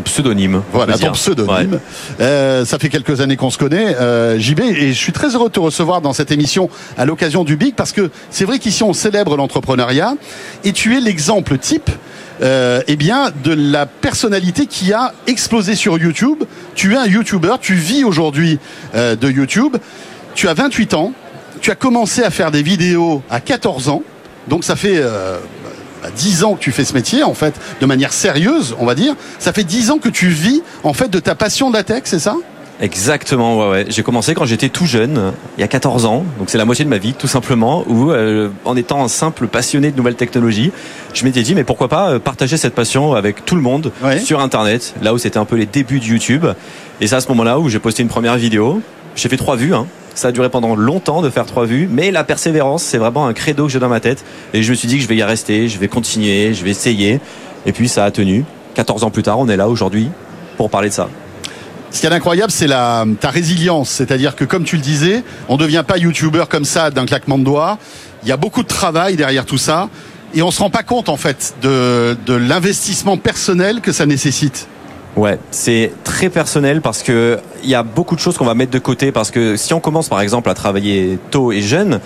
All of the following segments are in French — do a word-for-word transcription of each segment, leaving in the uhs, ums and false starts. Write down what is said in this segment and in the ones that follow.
pseudonyme. Voilà, ton pseudonyme. Ouais. Euh, ça fait quelques années qu'on se connaît, euh, J B, et je suis très heureux de te recevoir dans cette émission à l'occasion du Big, parce que c'est vrai qu'ici on célèbre l'entrepreneuriat, et tu es l'exemple type Euh, eh bien, de la personnalité qui a explosé sur YouTube. Tu es un YouTuber, tu vis aujourd'hui euh, de YouTube. Tu as vingt-huit ans, tu as commencé à faire des vidéos à quatorze ans, donc ça fait euh, dix ans que tu fais ce métier, en fait, de manière sérieuse, on va dire. Ça fait dix ans que tu vis, en fait, de ta passion de la tech, c'est ça ? Exactement, ouais, ouais. J'ai commencé quand j'étais tout jeune, il y a quatorze ans, donc c'est la moitié de ma vie, tout simplement, où euh, en étant un simple passionné de nouvelles technologies, je m'étais dit, mais pourquoi pas partager cette passion avec tout le monde, ouais, sur Internet, là où c'était un peu les débuts de YouTube. Et c'est à ce moment-là où j'ai posté une première vidéo. J'ai fait trois vues, hein. Ça a duré pendant longtemps de faire trois vues, mais la persévérance, c'est vraiment un credo que j'ai dans ma tête. Et je me suis dit que je vais y rester, je vais continuer, je vais essayer. Et puis ça a tenu. quatorze ans plus tard, on est là aujourd'hui pour parler de ça. Ce qui est incroyable, c'est la, ta résilience. C'est-à-dire que, comme tu le disais, on ne devient pas youtubeur comme ça d'un claquement de doigts. Il y a beaucoup de travail derrière tout ça. Et on ne se rend pas compte, en fait, de, de l'investissement personnel que ça nécessite. Ouais, c'est très personnel parce que il y a beaucoup de choses qu'on va mettre de côté. Parce que si on commence, par exemple, à travailler tôt et jeune,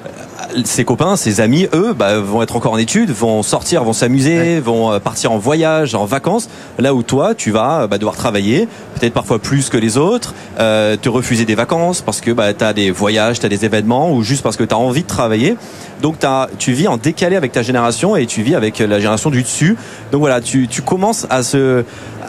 ses copains, ses amis, eux, bah, vont être encore en études, vont sortir, vont s'amuser, ouais, vont partir en voyage, en vacances. Là où toi, tu vas bah, devoir travailler, peut-être parfois plus que les autres, euh, te refuser des vacances parce que bah, tu as des voyages, tu as des événements, ou juste parce que tu as envie de travailler. Donc t'as, tu vis en décalé avec ta génération et tu vis avec la génération du dessus. Donc voilà, tu, tu commences à se...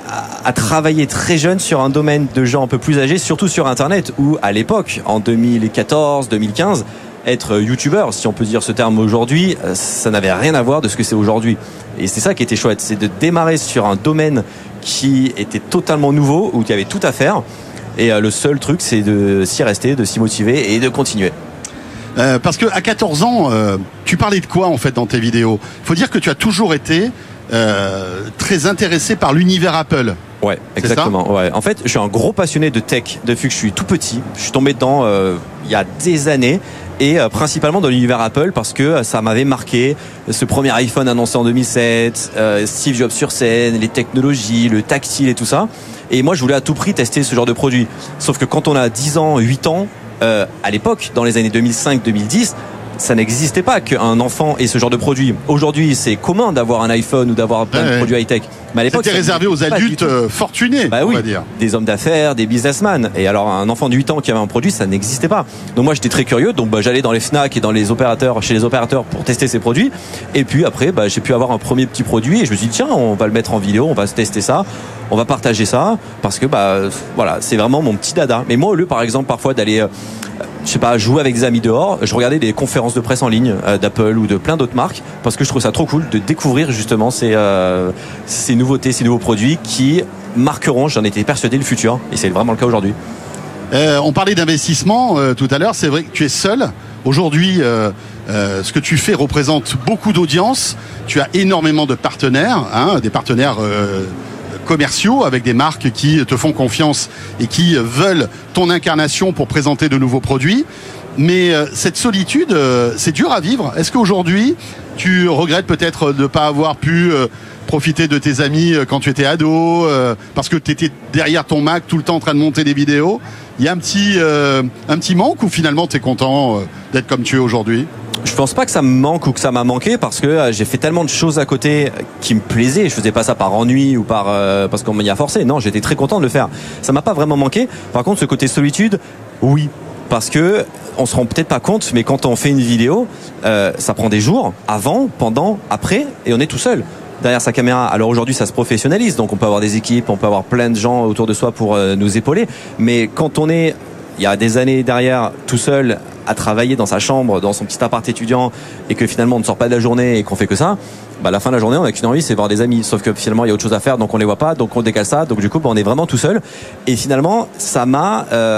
à travailler très jeune sur un domaine de gens un peu plus âgés, surtout sur Internet, où à l'époque, en deux mille quatorze deux mille quinze, être youtubeur, si on peut dire ce terme aujourd'hui, ça n'avait rien à voir de ce que c'est aujourd'hui. Et c'est ça qui était chouette, c'est de démarrer sur un domaine qui était totalement nouveau, où il y avait tout à faire. Et le seul truc, c'est de s'y rester, de s'y motiver et de continuer. Euh, parce que à quatorze ans, euh, tu parlais de quoi en fait dans tes vidéos ? Il faut dire que tu as toujours été euh, très intéressé par l'univers Apple. Ouais, exactement. Ouais. En fait, je suis un gros passionné de tech depuis que je suis tout petit. Je suis tombé dedans euh, il y a des années. Et euh, principalement dans l'univers Apple parce que euh, ça m'avait marqué, ce premier iPhone annoncé en deux mille sept, euh, Steve Jobs sur scène, les technologies, le tactile et tout ça. Et moi je voulais à tout prix tester ce genre de produit. Sauf que quand on a dix ans, huit ans, euh, à l'époque, dans les années deux mille cinq deux mille dix, ça n'existait pas qu'un enfant ait ce genre de produit. Aujourd'hui, c'est commun d'avoir un iPhone ou d'avoir plein ouais, de produits high-tech. Mais à l'époque, c'était réservé aux adultes fortunés, bah on oui, va dire. Des hommes d'affaires, des businessmen. Et alors, un enfant de huit ans qui avait un produit, ça n'existait pas. Donc moi, j'étais très curieux. Donc bah, j'allais dans les Fnac et dans les opérateurs, chez les opérateurs pour tester ces produits. Et puis après, bah, j'ai pu avoir un premier petit produit et je me suis dit, tiens, on va le mettre en vidéo, on va tester ça, on va partager ça. Parce que bah, voilà, c'est vraiment mon petit dada. Mais moi, au lieu, par exemple, parfois d'aller... Euh, je sais pas, jouer avec des amis dehors, je regardais des conférences de presse en ligne euh, d'Apple ou de plein d'autres marques parce que je trouve ça trop cool de découvrir justement ces, euh, ces nouveautés, ces nouveaux produits qui marqueront, j'en étais persuadé, le futur et c'est vraiment le cas aujourd'hui. Euh, on parlait d'investissement euh, tout à l'heure, c'est vrai que tu es seul. Aujourd'hui, euh, euh, ce que tu fais représente beaucoup d'audience. Tu as énormément de partenaires, hein, des partenaires... Euh, commerciaux avec des marques qui te font confiance et qui veulent ton incarnation pour présenter de nouveaux produits. Mais euh, cette solitude, euh, c'est dur à vivre. Est-ce qu'aujourd'hui, tu regrettes peut-être de ne pas avoir pu euh, profiter de tes amis quand tu étais ado, euh, parce que tu étais derrière ton Mac tout le temps en train de monter des vidéos ? Il y a un petit, euh, un petit manque ou finalement tu es content euh, d'être comme tu es aujourd'hui ? Je pense pas que ça me manque ou que ça m'a manqué parce que j'ai fait tellement de choses à côté qui me plaisaient. Je faisais pas ça par ennui ou par euh, parce qu'on m'y a forcé. Non, j'étais très content de le faire. Ça m'a pas vraiment manqué. Par contre, ce côté solitude, oui, parce que on se rend peut-être pas compte, mais quand on fait une vidéo, euh, ça prend des jours, avant, pendant, après, et on est tout seul derrière sa caméra. Alors aujourd'hui, ça se professionnalise, donc on peut avoir des équipes, on peut avoir plein de gens autour de soi pour euh, nous épauler. Mais quand on est, il y a des années derrière, tout seul, à travailler dans sa chambre, dans son petit appart étudiant, et que finalement on ne sort pas de la journée et qu'on fait que ça, bah à la fin de la journée on n'a qu'une envie, c'est voir des amis. Sauf que finalement il y a autre chose à faire, donc on les voit pas, donc on décale ça, donc du coup bah, on est vraiment tout seul. Et finalement ça m'a euh,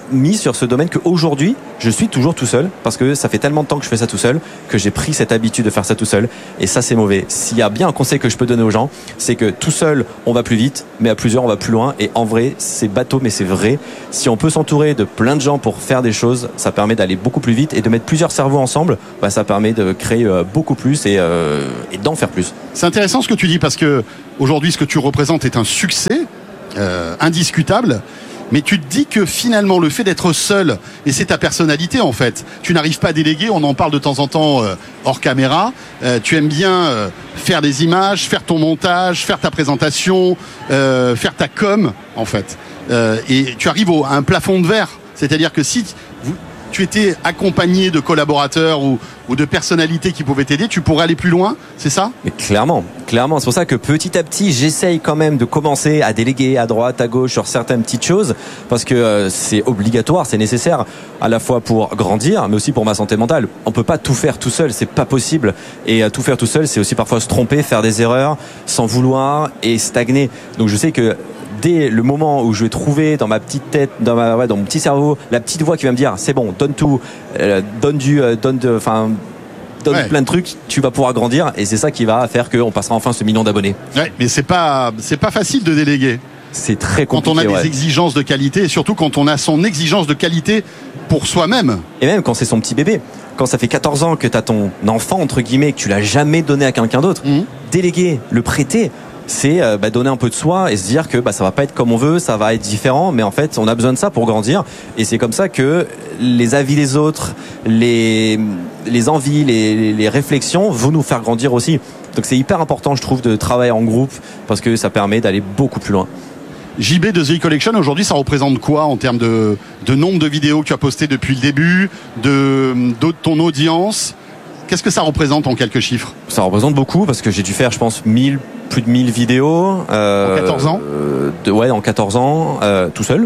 mis sur ce domaine qu'aujourd'hui, je suis toujours tout seul parce que ça fait tellement de temps que je fais ça tout seul que j'ai pris cette habitude de faire ça tout seul. Et ça, c'est mauvais. S'il y a bien un conseil que je peux donner aux gens, c'est que tout seul, on va plus vite, mais à plusieurs, on va plus loin. Et en vrai, c'est bateau, mais c'est vrai. Si on peut s'entourer de plein de gens pour faire des choses, ça permet d'aller beaucoup plus vite et de mettre plusieurs cerveaux ensemble, bah, ça permet de créer beaucoup plus et, euh, et d'en faire plus. C'est intéressant ce que tu dis parce que aujourd'hui, ce que tu représentes est un succès euh, indiscutable. Mais tu te dis que finalement le fait d'être seul, et c'est ta personnalité en fait, tu n'arrives pas à déléguer, on en parle de temps en temps euh, hors caméra, euh, tu aimes bien euh, faire des images, faire ton montage, faire ta présentation, euh, faire ta com en fait. Euh, et tu arrives au, à un plafond de verre, c'est-à-dire que si vous, tu étais accompagné de collaborateurs ou, ou de personnalités qui pouvaient t'aider, tu pourrais aller plus loin, c'est ça ? Mais clairement, clairement. C'est pour ça que petit à petit, j'essaye quand même de commencer à déléguer à droite, à gauche sur certaines petites choses, parce que euh, c'est obligatoire, c'est nécessaire, à la fois pour grandir, mais aussi pour ma santé mentale. On peut pas tout faire tout seul, c'est pas possible. Et euh, tout faire tout seul, c'est aussi parfois se tromper, faire des erreurs, sans vouloir et stagner. Donc je sais que dès le moment où je vais trouver dans ma petite tête, dans, ma, ouais, dans mon petit cerveau, la petite voix qui va me dire c'est bon, donne tout, euh, donne du, euh, donne de, enfin, donne ouais. plein de trucs, tu vas pouvoir grandir et c'est ça qui va faire qu'on passera enfin ce million d'abonnés. Ouais, mais c'est pas, c'est pas facile de déléguer. C'est très compliqué. Quand on a ouais. des exigences de qualité et surtout quand on a son exigence de qualité pour soi-même. Et même quand c'est son petit bébé. Quand ça fait quatorze ans que tu as ton enfant, entre guillemets, que tu l'as jamais donné à quelqu'un d'autre, mmh. déléguer, le prêter, c'est euh, bah, donner un peu de soi et se dire que bah, ça va pas être comme on veut, ça va être différent, mais en fait on a besoin de ça pour grandir et c'est comme ça que les avis des autres, les, les envies, les, les réflexions vont nous faire grandir aussi. Donc c'est hyper important je trouve de travailler en groupe parce que ça permet d'aller beaucoup plus loin. J B de The E-Collection, aujourd'hui, ça représente quoi en termes de, de nombre de vidéos que tu as postées depuis le début, de, de ton audience ? Qu'est-ce que ça représente en quelques chiffres ? Ça représente beaucoup parce que j'ai dû faire, je pense, mille, plus de mille vidéos. Euh, en quatorze ans euh, de, Ouais, en quatorze ans, euh, tout seul.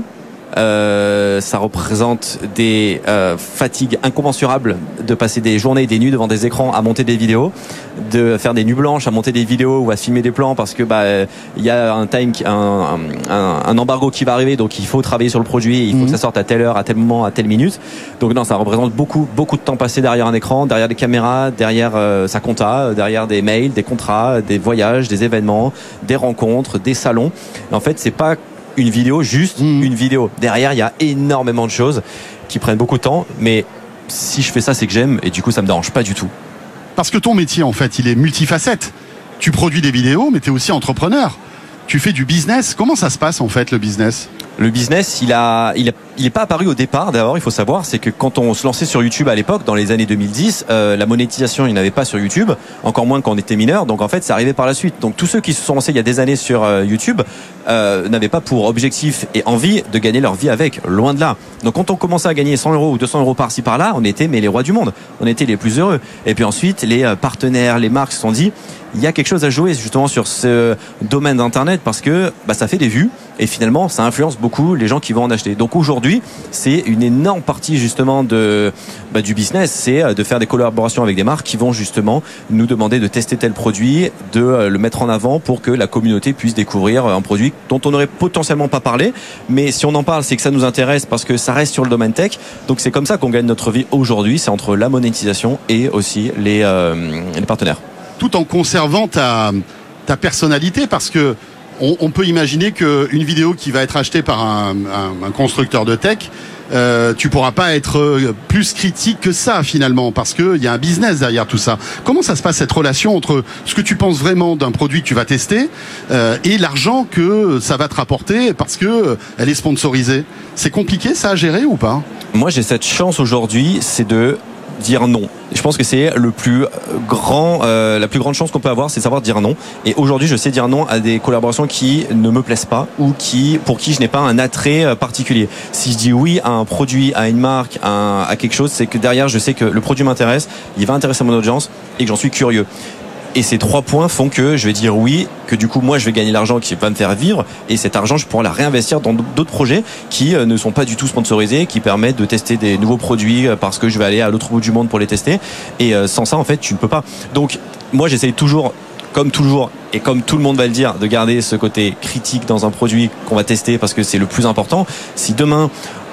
Euh, ça représente des euh, fatigues incommensurables de passer des journées et des nuits devant des écrans à monter des vidéos, de faire des nuits blanches à monter des vidéos ou à filmer des plans parce que bah il y a un time un, un, un embargo qui va arriver, donc il faut travailler sur le produit, il faut mmh. que ça sorte à telle heure, à tel moment, à telle minute. Donc non, ça représente beaucoup beaucoup de temps passé derrière un écran, derrière des caméras, derrière euh, sa compta, derrière des mails, des contrats, des voyages, des événements, des rencontres, des salons. Et en fait, c'est pas une vidéo, juste mmh. une vidéo. Derrière, il y a énormément de choses qui prennent beaucoup de temps, mais si je fais ça, c'est que j'aime, et du coup, ça me dérange pas du tout. Parce que ton métier, en fait, il est multifacette. Tu produis des vidéos, mais tu es aussi entrepreneur. Tu fais du business. Comment ça se passe, en fait, le business ? Le business, il a, il a, il est pas apparu au départ. D'abord, il faut savoir, c'est que quand on se lançait sur YouTube à l'époque, dans les années deux mille dix, euh, la monétisation, il n'y en avait pas sur YouTube, encore moins quand on était mineur. Donc en fait, c'est arrivé par la suite. Donc tous ceux qui se sont lancés il y a des années sur euh, YouTube euh, n'avaient pas pour objectif et envie de gagner leur vie avec. Loin de là. Donc quand on commençait à gagner cent euros ou deux cents euros par-ci par-là, on était mais les rois du monde. On était les plus heureux. Et puis ensuite, les partenaires, les marques se sont dit, il y a quelque chose à jouer justement sur ce domaine d'internet parce que bah, ça fait des vues et finalement ça influence beaucoup les gens qui vont en acheter. Donc aujourd'hui, c'est une énorme partie justement de bah, du business, c'est de faire des collaborations avec des marques qui vont justement nous demander de tester tel produit, de euh, le mettre en avant pour que la communauté puisse découvrir un produit dont on n'aurait potentiellement pas parlé, mais si on en parle, c'est que ça nous intéresse parce que ça reste sur le domaine tech. Donc c'est comme ça qu'on gagne notre vie aujourd'hui, c'est entre la monétisation et aussi les, euh, les partenaires. Tout en conservant ta, ta personnalité, parce que on, on peut imaginer qu'une vidéo qui va être achetée par un, un, un constructeur de tech, euh, tu pourras pas être plus critique que ça finalement, parce qu'il y a un business derrière tout ça. Comment ça se passe cette relation entre ce que tu penses vraiment d'un produit que tu vas tester euh, et l'argent que ça va te rapporter parce que euh, elle est sponsorisée ? C'est compliqué ça à gérer ou pas ? Moi j'ai cette chance aujourd'hui, c'est de dire non. Je pense que c'est le plus grand, euh, la plus grande chance qu'on peut avoir, c'est savoir dire non. Et aujourd'hui, je sais dire non à des collaborations qui ne me plaisent pas ou qui, pour qui je n'ai pas un attrait particulier. Si je dis oui à un produit, à une marque, à, un, à quelque chose, c'est que derrière, je sais que le produit m'intéresse, il va intéresser mon audience et que j'en suis curieux. Et ces trois points font que je vais dire oui, que du coup moi je vais gagner l'argent qui va me faire vivre et cet argent je pourrai la réinvestir dans d'autres projets qui ne sont pas du tout sponsorisés, qui permettent de tester des nouveaux produits parce que je vais aller à l'autre bout du monde pour les tester et sans ça en fait tu ne peux pas. Donc moi j'essaye toujours, comme toujours et comme tout le monde va le dire, de garder ce côté critique dans un produit qu'on va tester parce que c'est le plus important. Si demain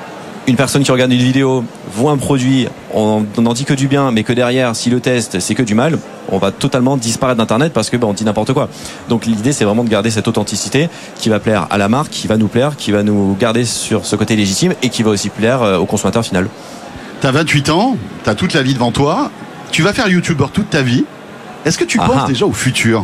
une personne qui regarde une vidéo voit un produit, on n'en dit que du bien, mais que derrière, si le test, c'est que du mal, on va totalement disparaître d'Internet parce que bah, on dit n'importe quoi. Donc l'idée, c'est vraiment de garder cette authenticité qui va plaire à la marque, qui va nous plaire, qui va nous garder sur ce côté légitime et qui va aussi plaire euh, au consommateur final. T'as vingt-huit ans, t'as toute la vie devant toi, tu vas faire youtubeur toute ta vie. Est-ce que tu Ah penses ah. déjà au futur?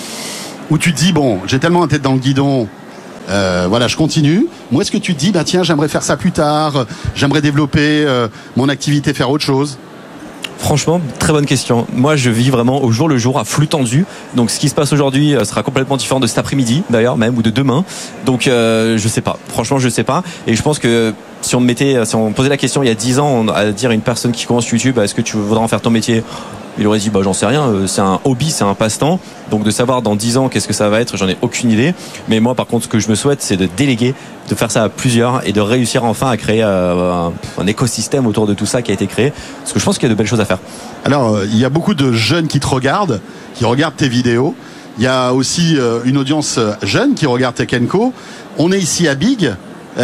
Où tu te dis, bon, j'ai tellement la tête dans le guidon, euh, voilà, je continue. Moi, est-ce que tu te dis, bah tiens, j'aimerais faire ça plus tard, j'aimerais développer euh, mon activité, faire autre chose? Franchement, très bonne question. Moi, je vis vraiment au jour le jour, à flux tendu. Donc, ce qui se passe aujourd'hui sera complètement différent de cet après-midi, d'ailleurs, même, ou de demain. Donc, euh, je sais pas. Franchement, je sais pas. Et je pense que si on me mettait, si on posait la question il y a dix ans à dire à une personne qui commence YouTube, est-ce que tu voudrais en faire ton métier? Il aurait dit, bah, j'en sais rien, c'est un hobby, c'est un passe-temps. Donc, de savoir dans dix ans qu'est-ce que ça va être, j'en ai aucune idée. Mais moi, par contre, ce que je me souhaite, c'est de déléguer, de faire ça à plusieurs et de réussir enfin à créer euh, un, un écosystème autour de tout ça qui a été créé. Parce que je pense qu'il y a de belles choses à faire. Alors, euh, il y a beaucoup de jeunes qui te regardent, qui regardent tes vidéos. Il y a aussi euh, une audience jeune qui regarde Tech and Co. On est ici à Big.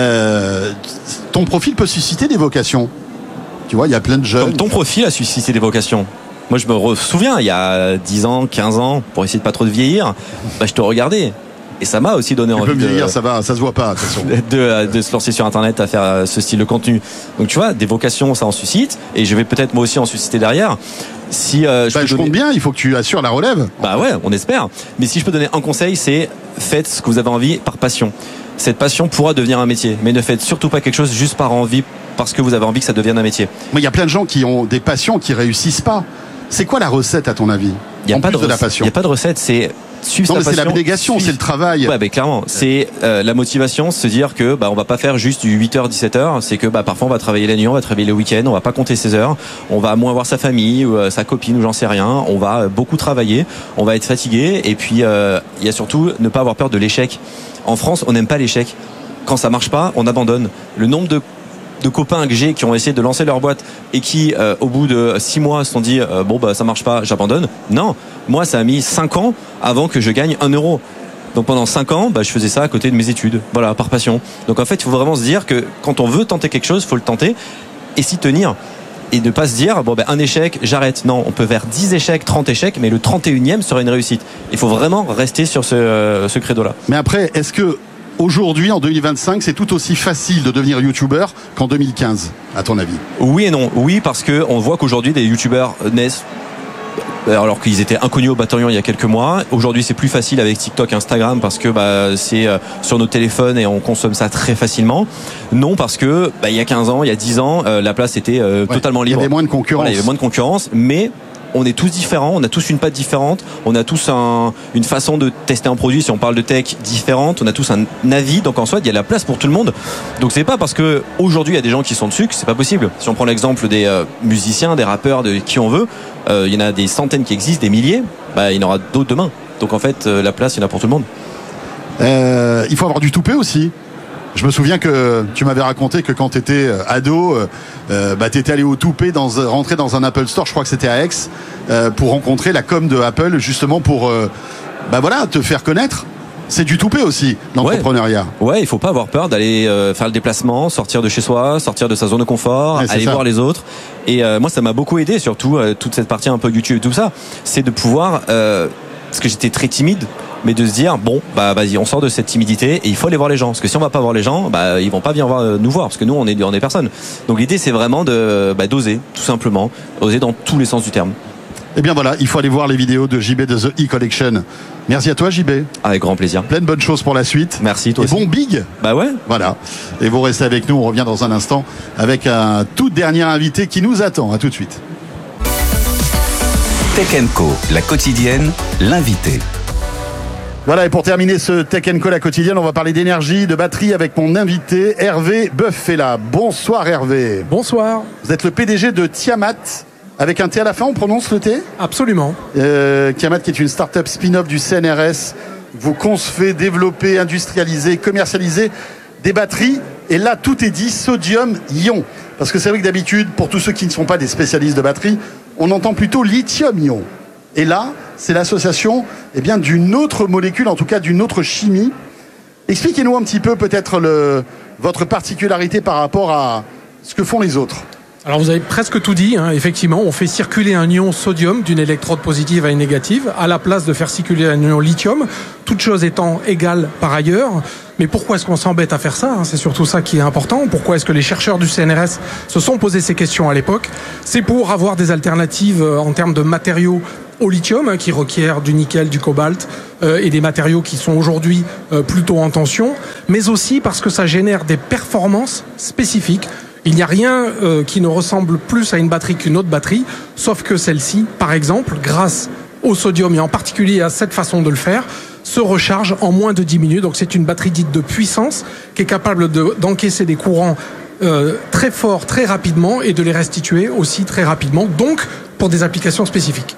Euh, ton profil peut susciter des vocations. Tu vois, il y a plein de jeunes. Comme ton profil a suscité des vocations. Moi, je me souviens, il y a dix ans, quinze ans, pour essayer de pas trop de vieillir, bah, je te regardais. Et ça m'a aussi donné Tu envie peux me de, vieillir, ça va, ça se voit pas, de toute façon. de, de se lancer sur Internet à faire ce style de contenu. Donc, tu vois, des vocations, ça en suscite. Et je vais peut-être moi aussi en susciter derrière. Si euh, je, bah, peux je donner... compte bien, il faut que tu assures la relève. Bah ouais, on espère. Mais si je peux donner un conseil, c'est faites ce que vous avez envie par passion. Cette passion pourra devenir un métier. Mais ne faites surtout pas quelque chose juste par envie, parce que vous avez envie que ça devienne un métier. Mais il y a plein de gens qui ont des passions qui réussissent pas. C'est quoi la recette à ton avis? Il n'y a, en pas plus de de la recette. passion. Il y a pas de recette, c'est suivre Non, sa mais c'est passion. l'abnégation, suivre- c'est le travail. Ouais, bah, clairement, c'est euh, la motivation, se dire que bah on va pas faire juste du huit heures dix-sept heures, c'est que bah parfois on va travailler la nuit, on va travailler le week-end, on va pas compter ses heures, on va moins voir sa famille ou euh, sa copine ou j'en sais rien, on va euh, beaucoup travailler, on va être fatigué et puis euh, il y a surtout ne pas avoir peur de l'échec. En France, on n'aime pas l'échec. Quand ça marche pas, on abandonne. Le nombre de de copains que j'ai qui ont essayé de lancer leur boîte et qui euh, au bout de six mois se sont dit euh, bon bah ça marche pas, j'abandonne. Non, moi ça a mis cinq ans avant que je gagne un euro. Donc pendant cinq ans, bah, je faisais ça à côté de mes études, voilà, par passion. Donc en fait, il faut vraiment se dire que quand on veut tenter quelque chose, il faut le tenter et s'y tenir. Et ne pas se dire, bon ben un échec, j'arrête. Non, on peut faire dix échecs, trente échecs, mais le trente et unième serait une réussite. Il faut vraiment rester sur ce, euh, ce credo-là. Mais après, est-ce que aujourd'hui, en deux mille vingt-cinq, c'est tout aussi facile de devenir youtubeur qu'en deux mille quinze, à ton avis? Oui et non. Oui, parce que on voit qu'aujourd'hui, des youtubeurs naissent alors qu'ils étaient inconnus au bataillon il y a quelques mois. Aujourd'hui, c'est plus facile avec TikTok, Instagram, parce que bah, c'est euh, sur nos téléphones et on consomme ça très facilement. Non, parce que bah, il y a quinze ans, il y a dix ans, euh, la place était euh, Ouais, totalement il y libre. avait moins de concurrence. Voilà, il y avait moins de concurrence, mais on est tous différents, on a tous une patte différente, on a tous un, une façon de tester un produit, si on parle de tech, différente, on a tous un avis, donc en soi il y a la place pour tout le monde. Donc c'est pas parce que aujourd'hui il y a des gens qui sont dessus que c'est pas possible. Si on prend l'exemple des euh, musiciens, des rappeurs, de qui on veut, euh, il y en a des centaines qui existent, des milliers, bah, il y en aura d'autres demain. Donc en fait euh, la place il y en a pour tout le monde. Euh, il faut avoir du toupet aussi. Je me souviens que tu m'avais raconté que quand tu étais ado, euh, bah, tu étais allé au Toupet, dans, rentrer dans un Apple Store, je crois que c'était à Aix, euh, pour rencontrer la com de Apple, justement pour euh, bah, voilà, te faire connaître. C'est du Toupet aussi, l'entrepreneuriat. Ouais, ouais, il faut pas avoir peur d'aller euh, faire le déplacement, sortir de chez soi, sortir de sa zone de confort, Ouais, aller ça. voir les autres. Et euh, moi, ça m'a beaucoup aidé, surtout euh, toute cette partie un peu YouTube et tout ça, c'est de pouvoir, euh, parce que j'étais très timide, mais de se dire bon bah vas-y on sort de cette timidité et il faut aller voir les gens parce que si on va pas voir les gens bah ils vont pas bien voir, nous voir parce que nous on est on est personne. Donc l'idée c'est vraiment de bah, d'oser tout simplement, oser dans tous les sens du terme. Et bien voilà, il faut aller voir les vidéos de J B de The E-Collection. Merci à toi J B. Avec grand plaisir. Plein de bonnes choses pour la suite. Merci toi Et aussi. bon big. Bah ouais. Voilà. Et vous restez avec nous, on revient dans un instant avec un tout dernier invité qui nous attend. À tout de suite. Tech and Co, la quotidienne, l'invité. Voilà, et pour terminer ce Tech and Co, la quotidienne, on va parler d'énergie, de batterie avec mon invité Hervé Buffella. Bonsoir Hervé. Bonsoir. Vous êtes le P D G de Tiamat, avec un T à la fin, on prononce le T Absolument. euh, Tiamat qui est une start-up spin-off du C N R S. Vous concevez, développez, industrialisez, commercialisez des batteries. Et là, tout est dit sodium-ion. Parce que c'est vrai que d'habitude, pour tous ceux qui ne sont pas des spécialistes de batterie, on entend plutôt lithium-ion. Et là, c'est l'association eh bien, d'une autre molécule, en tout cas d'une autre chimie. Expliquez-nous un petit peu peut-être le, votre particularité par rapport à, ce que font les autres. Alors vous avez presque tout dit, hein. Effectivement, on fait circuler un ion sodium d'une électrode positive à une négative à la place de faire circuler un ion lithium, toutes choses étant égales par ailleurs. Mais pourquoi est-ce qu'on s'embête à faire ça, hein? C'est surtout ça qui est important. Pourquoi est-ce que les chercheurs du C N R S se sont posé ces questions à l'époque? C'est pour avoir des alternatives en termes de matériaux au lithium, hein, qui requièrent du nickel, du cobalt euh, et des matériaux qui sont aujourd'hui euh, plutôt en tension, mais aussi parce que ça génère des performances spécifiques. Il n'y a rien euh, qui ne ressemble plus à une batterie qu'une autre batterie, sauf que celle-ci, par exemple, grâce au sodium et en particulier à cette façon de le faire, se recharge en moins de dix minutes. Donc c'est une batterie dite de puissance qui est capable de, d'encaisser des courants euh, très forts, très rapidement et de les restituer aussi très rapidement, donc pour des applications spécifiques.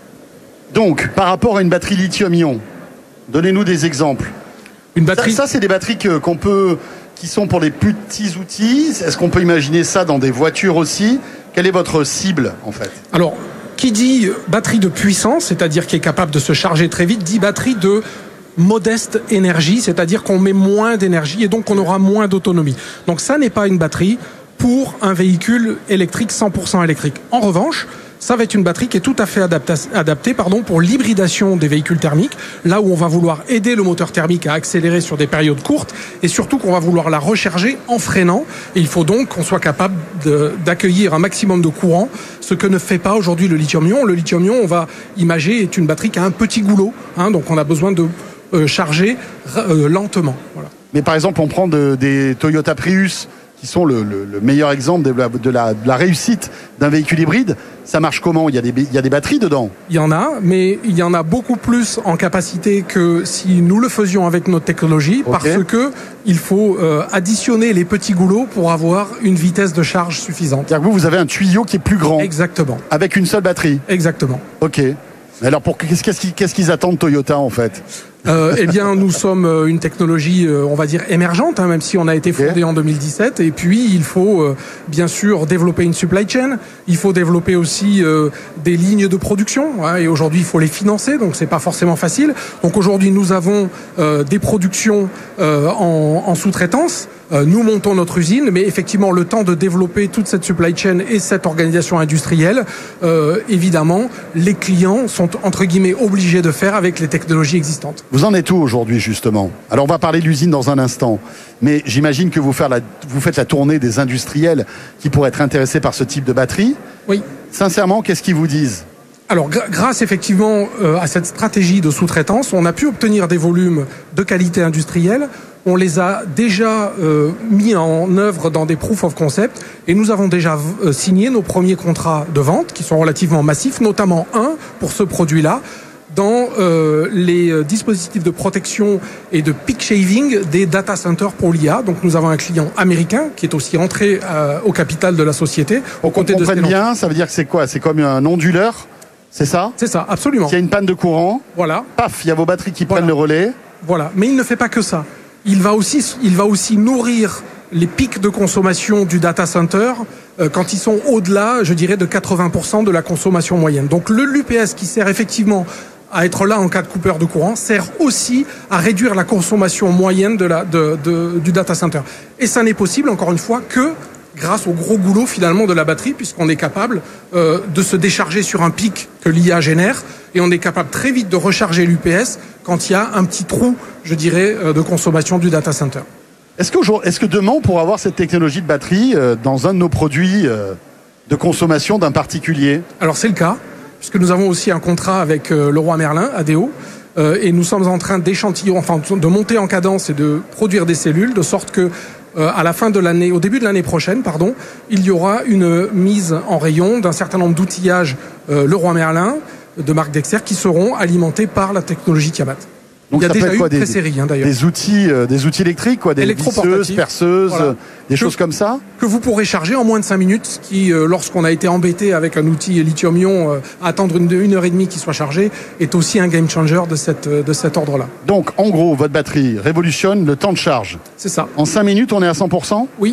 Donc, par rapport à une batterie lithium-ion, donnez-nous des exemples. Une batterie... Ça, ça c'est des batteries que, qu'on peut... qui sont pour les plus petits outils. Est-ce qu'on peut imaginer ça dans des voitures aussi? Quelle est votre cible, en fait? Alors, qui dit batterie de puissance, c'est-à-dire qui est capable de se charger très vite, dit batterie de modeste énergie, c'est-à-dire qu'on met moins d'énergie et donc on aura moins d'autonomie. Donc ça n'est pas une batterie pour un véhicule électrique cent pour cent électrique. En revanche, ça va être une batterie qui est tout à fait adaptée, adaptée pardon, pour l'hybridation des véhicules thermiques, là où on va vouloir aider le moteur thermique à accélérer sur des périodes courtes et surtout qu'on va vouloir la recharger en freinant. Et il faut donc qu'on soit capable de, d'accueillir un maximum de courant, ce que ne fait pas aujourd'hui le lithium-ion. Le lithium-ion, on va imager, est une batterie qui a un petit goulot, hein, donc on a besoin de euh, charger euh, lentement. Voilà. Mais par exemple, on prend de, des Toyota Prius, qui sont le, le, le meilleur exemple de la, de, la, de la réussite d'un véhicule hybride. Ça marche comment? Il y a des, il y a des batteries dedans? Il y en a, mais il y en a beaucoup plus en capacité que si nous le faisions avec notre technologie, okay. Parce que il faut euh, additionner les petits goulots pour avoir une vitesse de charge suffisante. C'est-à-dire que vous, vous avez un tuyau qui est plus grand. Exactement. Avec une seule batterie. Exactement. Ok. Alors, pour, qu'est-ce, qu'est-ce, qu'ils, qu'est-ce qu'ils attendent Toyota, en fait? euh, Eh bien, nous sommes une technologie, euh, on va dire, émergente, hein, même si on a été fondé okay. en deux mille dix-sept. Et puis, il faut, euh, bien sûr, développer une supply chain. Il faut développer aussi euh, des lignes de production. Hein, et aujourd'hui, il faut les financer, donc c'est pas forcément facile. Donc aujourd'hui, nous avons euh, des productions euh, en, en sous-traitance. Euh, nous montons notre usine, mais effectivement, le temps de développer toute cette supply chain et cette organisation industrielle, euh, évidemment, les clients sont, entre guillemets, obligés de faire avec les technologies existantes. Vous en êtes où aujourd'hui, justement? Alors, on va parler de l'usine dans un instant, mais j'imagine que vous, faire la, vous faites la tournée des industriels qui pourraient être intéressés par ce type de batterie. Oui. Sincèrement, qu'est-ce qu'ils vous disent? Alors, gr- grâce effectivement euh, à cette stratégie de sous-traitance, on a pu obtenir des volumes de qualité industrielle. On les a déjà euh, mis en œuvre dans des proof of concept et nous avons déjà euh, signé nos premiers contrats de vente qui sont relativement massifs, notamment un pour ce produit-là dans euh, les dispositifs de protection et de peak shaving des data centers pour l'I A. Donc nous avons un client américain qui est aussi rentré euh, au capital de la société. Au côté de Stellantis. Bien, ça veut dire que c'est quoi? C'est comme un onduleur? C'est ça? C'est ça, absolument. S'il y a une panne de courant, voilà. Paf, il y a vos batteries qui voilà. prennent le relais. Voilà, mais il ne fait pas que ça. Il va aussi, il va aussi nourrir les pics de consommation du data center euh, quand ils sont au-delà, je dirais, de quatre-vingts pour cent de la consommation moyenne. Donc le l'U P S qui sert effectivement à être là en cas de coupure de courant sert aussi à réduire la consommation moyenne de la, de, de, du data center. Et ça n'est possible, encore une fois, que grâce au gros goulot finalement de la batterie, puisqu'on est capable euh, de se décharger sur un pic que l'I A génère, et on est capable très vite de recharger l'U P S quand il y a un petit trou, je dirais, euh, de consommation du data center. Est-ce que, est-ce que demain, on pourra avoir cette technologie de batterie euh, dans un de nos produits euh, de consommation d'un particulier? Alors c'est le cas, puisque nous avons aussi un contrat avec euh, Leroy Merlin, A D O, euh, et nous sommes en train d'échantillon, enfin de monter en cadence et de produire des cellules, de sorte que Euh, à la fin de l'année, au début de l'année prochaine, pardon, il y aura une mise en rayon d'un certain nombre d'outillages euh, Leroy Merlin de marque Dexter qui seront alimentés par la technologie Tiamat. Donc il y a ça déjà peut être eu quoi, une des, pré-série, hein, d'ailleurs. Des outils, euh, des outils électriques, quoi, des visseuses, perceuses, voilà. Des que, choses comme ça. Que vous pourrez charger en moins de cinq minutes, ce qui, euh, lorsqu'on a été embêté avec un outil lithium-ion, euh, attendre une, une heure et demie qu'il soit chargé, est aussi un game changer de, cette, de cet ordre-là. Donc, en gros, votre batterie révolutionne le temps de charge. C'est ça. En cinq minutes, on est à cent pour cent? Oui.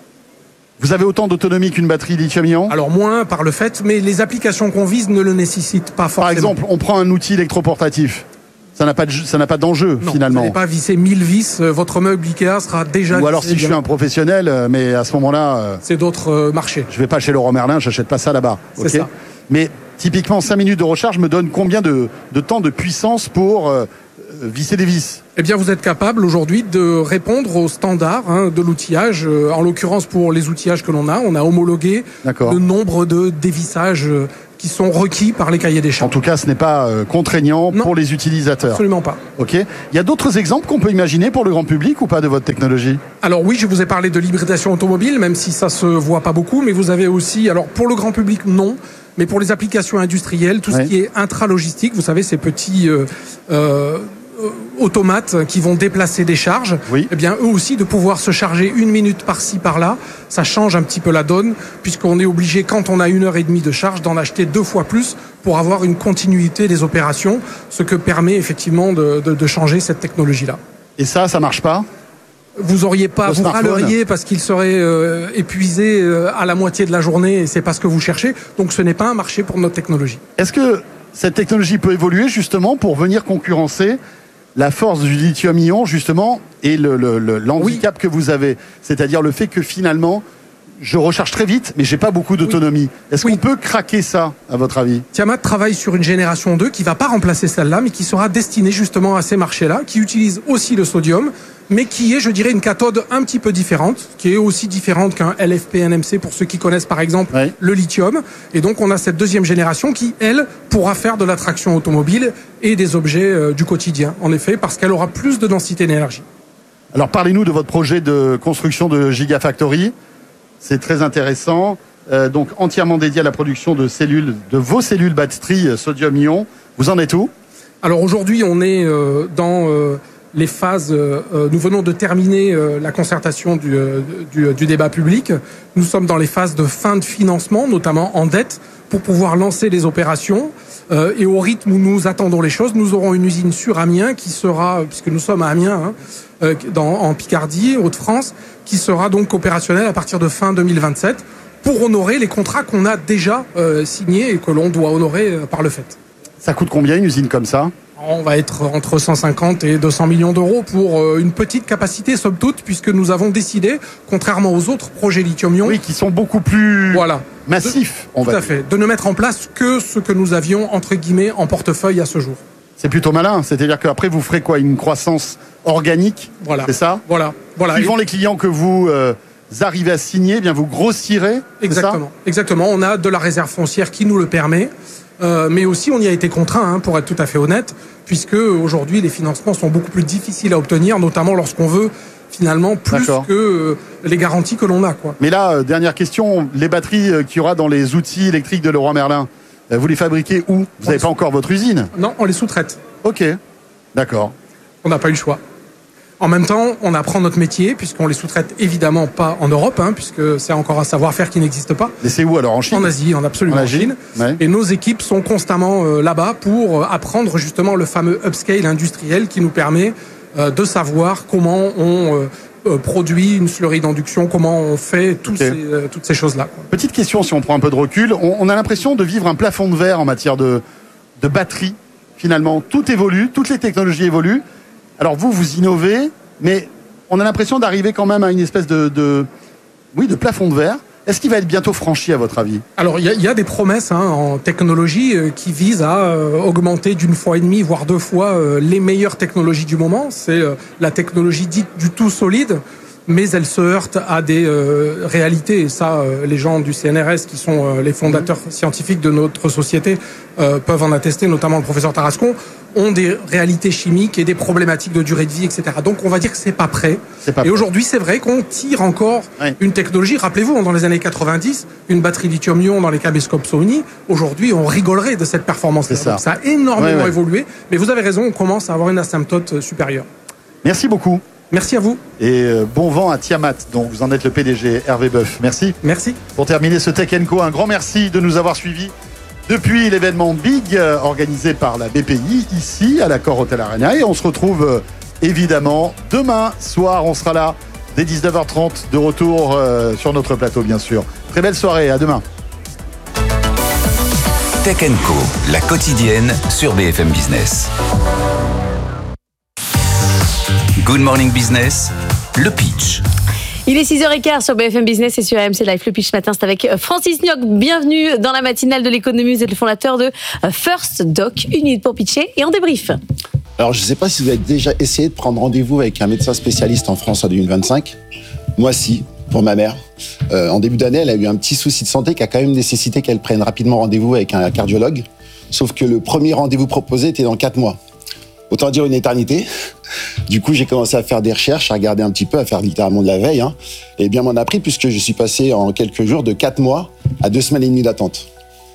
Vous avez autant d'autonomie qu'une batterie lithium-ion? Alors moins par le fait, mais les applications qu'on vise ne le nécessitent pas forcément. Par exemple, on prend un outil électroportatif. Ça n'a pas de, ça n'a pas d'enjeu non, finalement. Vous n'allez pas visser mille vis, votre meuble Ikea sera déjà. Ou alors si je suis un professionnel, mais à ce moment-là, euh, c'est d'autres euh, marchés. Je vais pas chez Leroy Merlin, j'achète pas ça là-bas. C'est Okay, ça. Mais typiquement, cinq minutes de recharge me donne combien de, de temps de puissance pour euh, visser des vis? Eh bien, vous êtes capable aujourd'hui de répondre aux standards hein, de l'outillage. Euh, en l'occurrence, pour les outillages que l'on a, on a homologué le nombre de dévissages euh, qui sont requis par les cahiers des charges. En tout cas, ce n'est pas euh, contraignant non, pour les utilisateurs. Absolument pas. Ok. Il y a d'autres exemples qu'on peut imaginer pour le grand public ou pas de votre technologie? Alors oui, je vous ai parlé de l'hybridation automobile, même si ça se voit pas beaucoup, mais vous avez aussi, alors pour le grand public, non. Mais pour les applications industrielles, tout oui. ce qui est intralogistique, vous savez, ces petits euh, euh, automates qui vont déplacer des charges, oui. eh bien eux aussi de pouvoir se charger une minute par-ci par-là, ça change un petit peu la donne, puisqu'on est obligé, quand on a une heure et demie de charge, d'en acheter deux fois plus pour avoir une continuité des opérations, ce que permet effectivement de, de, de changer cette technologie-là. Et ça, ça marche pas? Vous auriez pas, vous râleriez parce qu'il serait euh, épuisé euh, à la moitié de la journée et c'est pas ce que vous cherchez. Donc ce n'est pas un marché pour notre technologie. Est-ce que cette technologie peut évoluer justement pour venir concurrencer la force du lithium-ion justement et le, le, le, l'handicap oui. que vous avez, c'est-à-dire le fait que finalement je recharge très vite, mais j'ai pas beaucoup d'autonomie. Oui. Est-ce oui. qu'on peut craquer ça, à votre avis? Tiamat travaille sur une génération deux qui va pas remplacer celle-là, mais qui sera destinée justement à ces marchés-là, qui utilise aussi le sodium, mais qui est, je dirais, une cathode un petit peu différente, qui est aussi différente qu'un L F P N M C pour ceux qui connaissent par exemple oui. le lithium. Et donc on a cette deuxième génération qui, elle, pourra faire de la traction automobile et des objets euh, du quotidien, en effet, parce qu'elle aura plus de densité d'énergie. Alors parlez-nous de votre projet de construction de Gigafactory. C'est très intéressant. Euh, donc entièrement dédié à la production de cellules, de vos cellules batteries sodium-ion. Vous en êtes où? Alors aujourd'hui, on est euh, dans euh, les phases. Euh, nous venons de terminer euh, la concertation du, euh, du, du débat public. Nous sommes dans les phases de fin de financement, notamment en dette, pour pouvoir lancer les opérations. Euh, et au rythme où nous attendons les choses, nous aurons une usine sur Amiens qui sera, puisque nous sommes à Amiens, hein, euh, dans, en Picardie, Hauts-de-France, qui sera donc opérationnelle à partir de fin deux mille vingt-sept pour honorer les contrats qu'on a déjà euh, signés et que l'on doit honorer euh, par le fait. Ça coûte combien une usine comme ça? On va être entre cent cinquante et deux cents millions d'euros pour euh, une petite capacité, somme toute, puisque nous avons décidé, contrairement aux autres projets lithium-ion... Oui, qui sont beaucoup plus voilà, massifs, de, on va Tout à dire. fait, de ne mettre en place que ce que nous avions, entre guillemets, en portefeuille à ce jour. C'est plutôt malin, c'est-à-dire qu'après vous ferez quoi? Une croissance organique, voilà. c'est ça? Voilà. voilà. Suivant et... les clients que vous euh, arrivez à signer, eh bien vous grossirez. Exactement. Ça Exactement. On a de la réserve foncière qui nous le permet, euh, mais aussi on y a été contraint, hein, pour être tout à fait honnête, puisque aujourd'hui les financements sont beaucoup plus difficiles à obtenir, notamment lorsqu'on veut finalement plus D'accord. que euh, les garanties que l'on a, quoi. Mais là, euh, dernière question, les batteries euh, qu'il y aura dans les outils électriques de Leroy Merlin, euh, vous les fabriquez où? Vous n'avez pas encore votre usine? Non, on les sous-traite. Ok, d'accord. On n'a pas eu le choix. En même temps, on apprend notre métier, puisqu'on les sous-traite évidemment pas en Europe, hein, puisque c'est encore un savoir-faire qui n'existe pas. Mais c'est où alors? En Chine? En Asie, en absolument en, en Chine. Ouais. Et nos équipes sont constamment euh, là-bas pour euh, apprendre justement le fameux upscale industriel qui nous permet euh, de savoir comment on euh, euh, produit une slurry d'induction, comment on fait tous okay. ces, euh, toutes ces choses-là. Petite question, si on prend un peu de recul, on, on a l'impression de vivre un plafond de verre en matière de, de batterie. Finalement, tout évolue, toutes les technologies évoluent. Alors vous, vous innovez, mais on a l'impression d'arriver quand même à une espèce de, de, oui, de plafond de verre. Est-ce qu'il va être bientôt franchi, à votre avis? Alors, il y, y a des promesses hein, en technologie euh, qui visent à euh, augmenter d'une fois et demie, voire deux fois, euh, les meilleures technologies du moment. C'est euh, la technologie dite du tout solide, mais elle se heurte à des euh, réalités. Et ça, euh, les gens du C N R S, qui sont euh, les fondateurs mmh. scientifiques de notre société, euh, peuvent en attester, notamment le professeur Tarascon, ont des réalités chimiques et des problématiques de durée de vie, et cetera. Donc on va dire que c'est pas prêt. C'est pas et prêt. Aujourd'hui, c'est vrai qu'on tire encore oui. une technologie. Rappelez-vous, dans les années quatre-vingt-dix, une batterie lithium-ion dans les caméscopes Sony. Aujourd'hui, on rigolerait de cette performance-là. Ça. Donc ça a énormément oui, oui. évolué. Mais vous avez raison, on commence à avoir une asymptote supérieure. Merci beaucoup. Merci à vous. Et euh, bon vent à Tiamat, dont vous en êtes le P D G, Hervé Boeuf. Merci. Merci. Pour terminer ce Tech and Co, un grand merci de nous avoir suivis depuis l'événement Big euh, organisé par la B P I ici à l'Accor Hotel Arena. Et on se retrouve euh, évidemment demain soir. On sera là dès dix-neuf heures trente de retour euh, sur notre plateau, bien sûr. Très belle soirée. À demain. Tech and Co, la quotidienne sur B F M Business. Good Morning Business, le pitch. Il est six heures quinze sur B F M Business et sur R M C Live. Le pitch ce matin, c'est avec Francis Nioc. Bienvenue dans la matinale de l'économie. Vous êtes le fondateur de First Doc. Une minute pour pitcher et on débrief. Alors, je ne sais pas si vous avez déjà essayé de prendre rendez-vous avec un médecin spécialiste en France en deux mille vingt-cinq. Moi, si, pour ma mère. Euh, en début d'année, elle a eu un petit souci de santé qui a quand même nécessité qu'elle prenne rapidement rendez-vous avec un cardiologue. Sauf que le premier rendez-vous proposé était dans quatre mois. Autant dire une éternité. Du coup, j'ai commencé à faire des recherches, à regarder un petit peu, à faire littéralement de la veille. Hein. Et bien, m'en a pris puisque je suis passé en quelques jours de quatre mois à deux semaines et demie d'attente.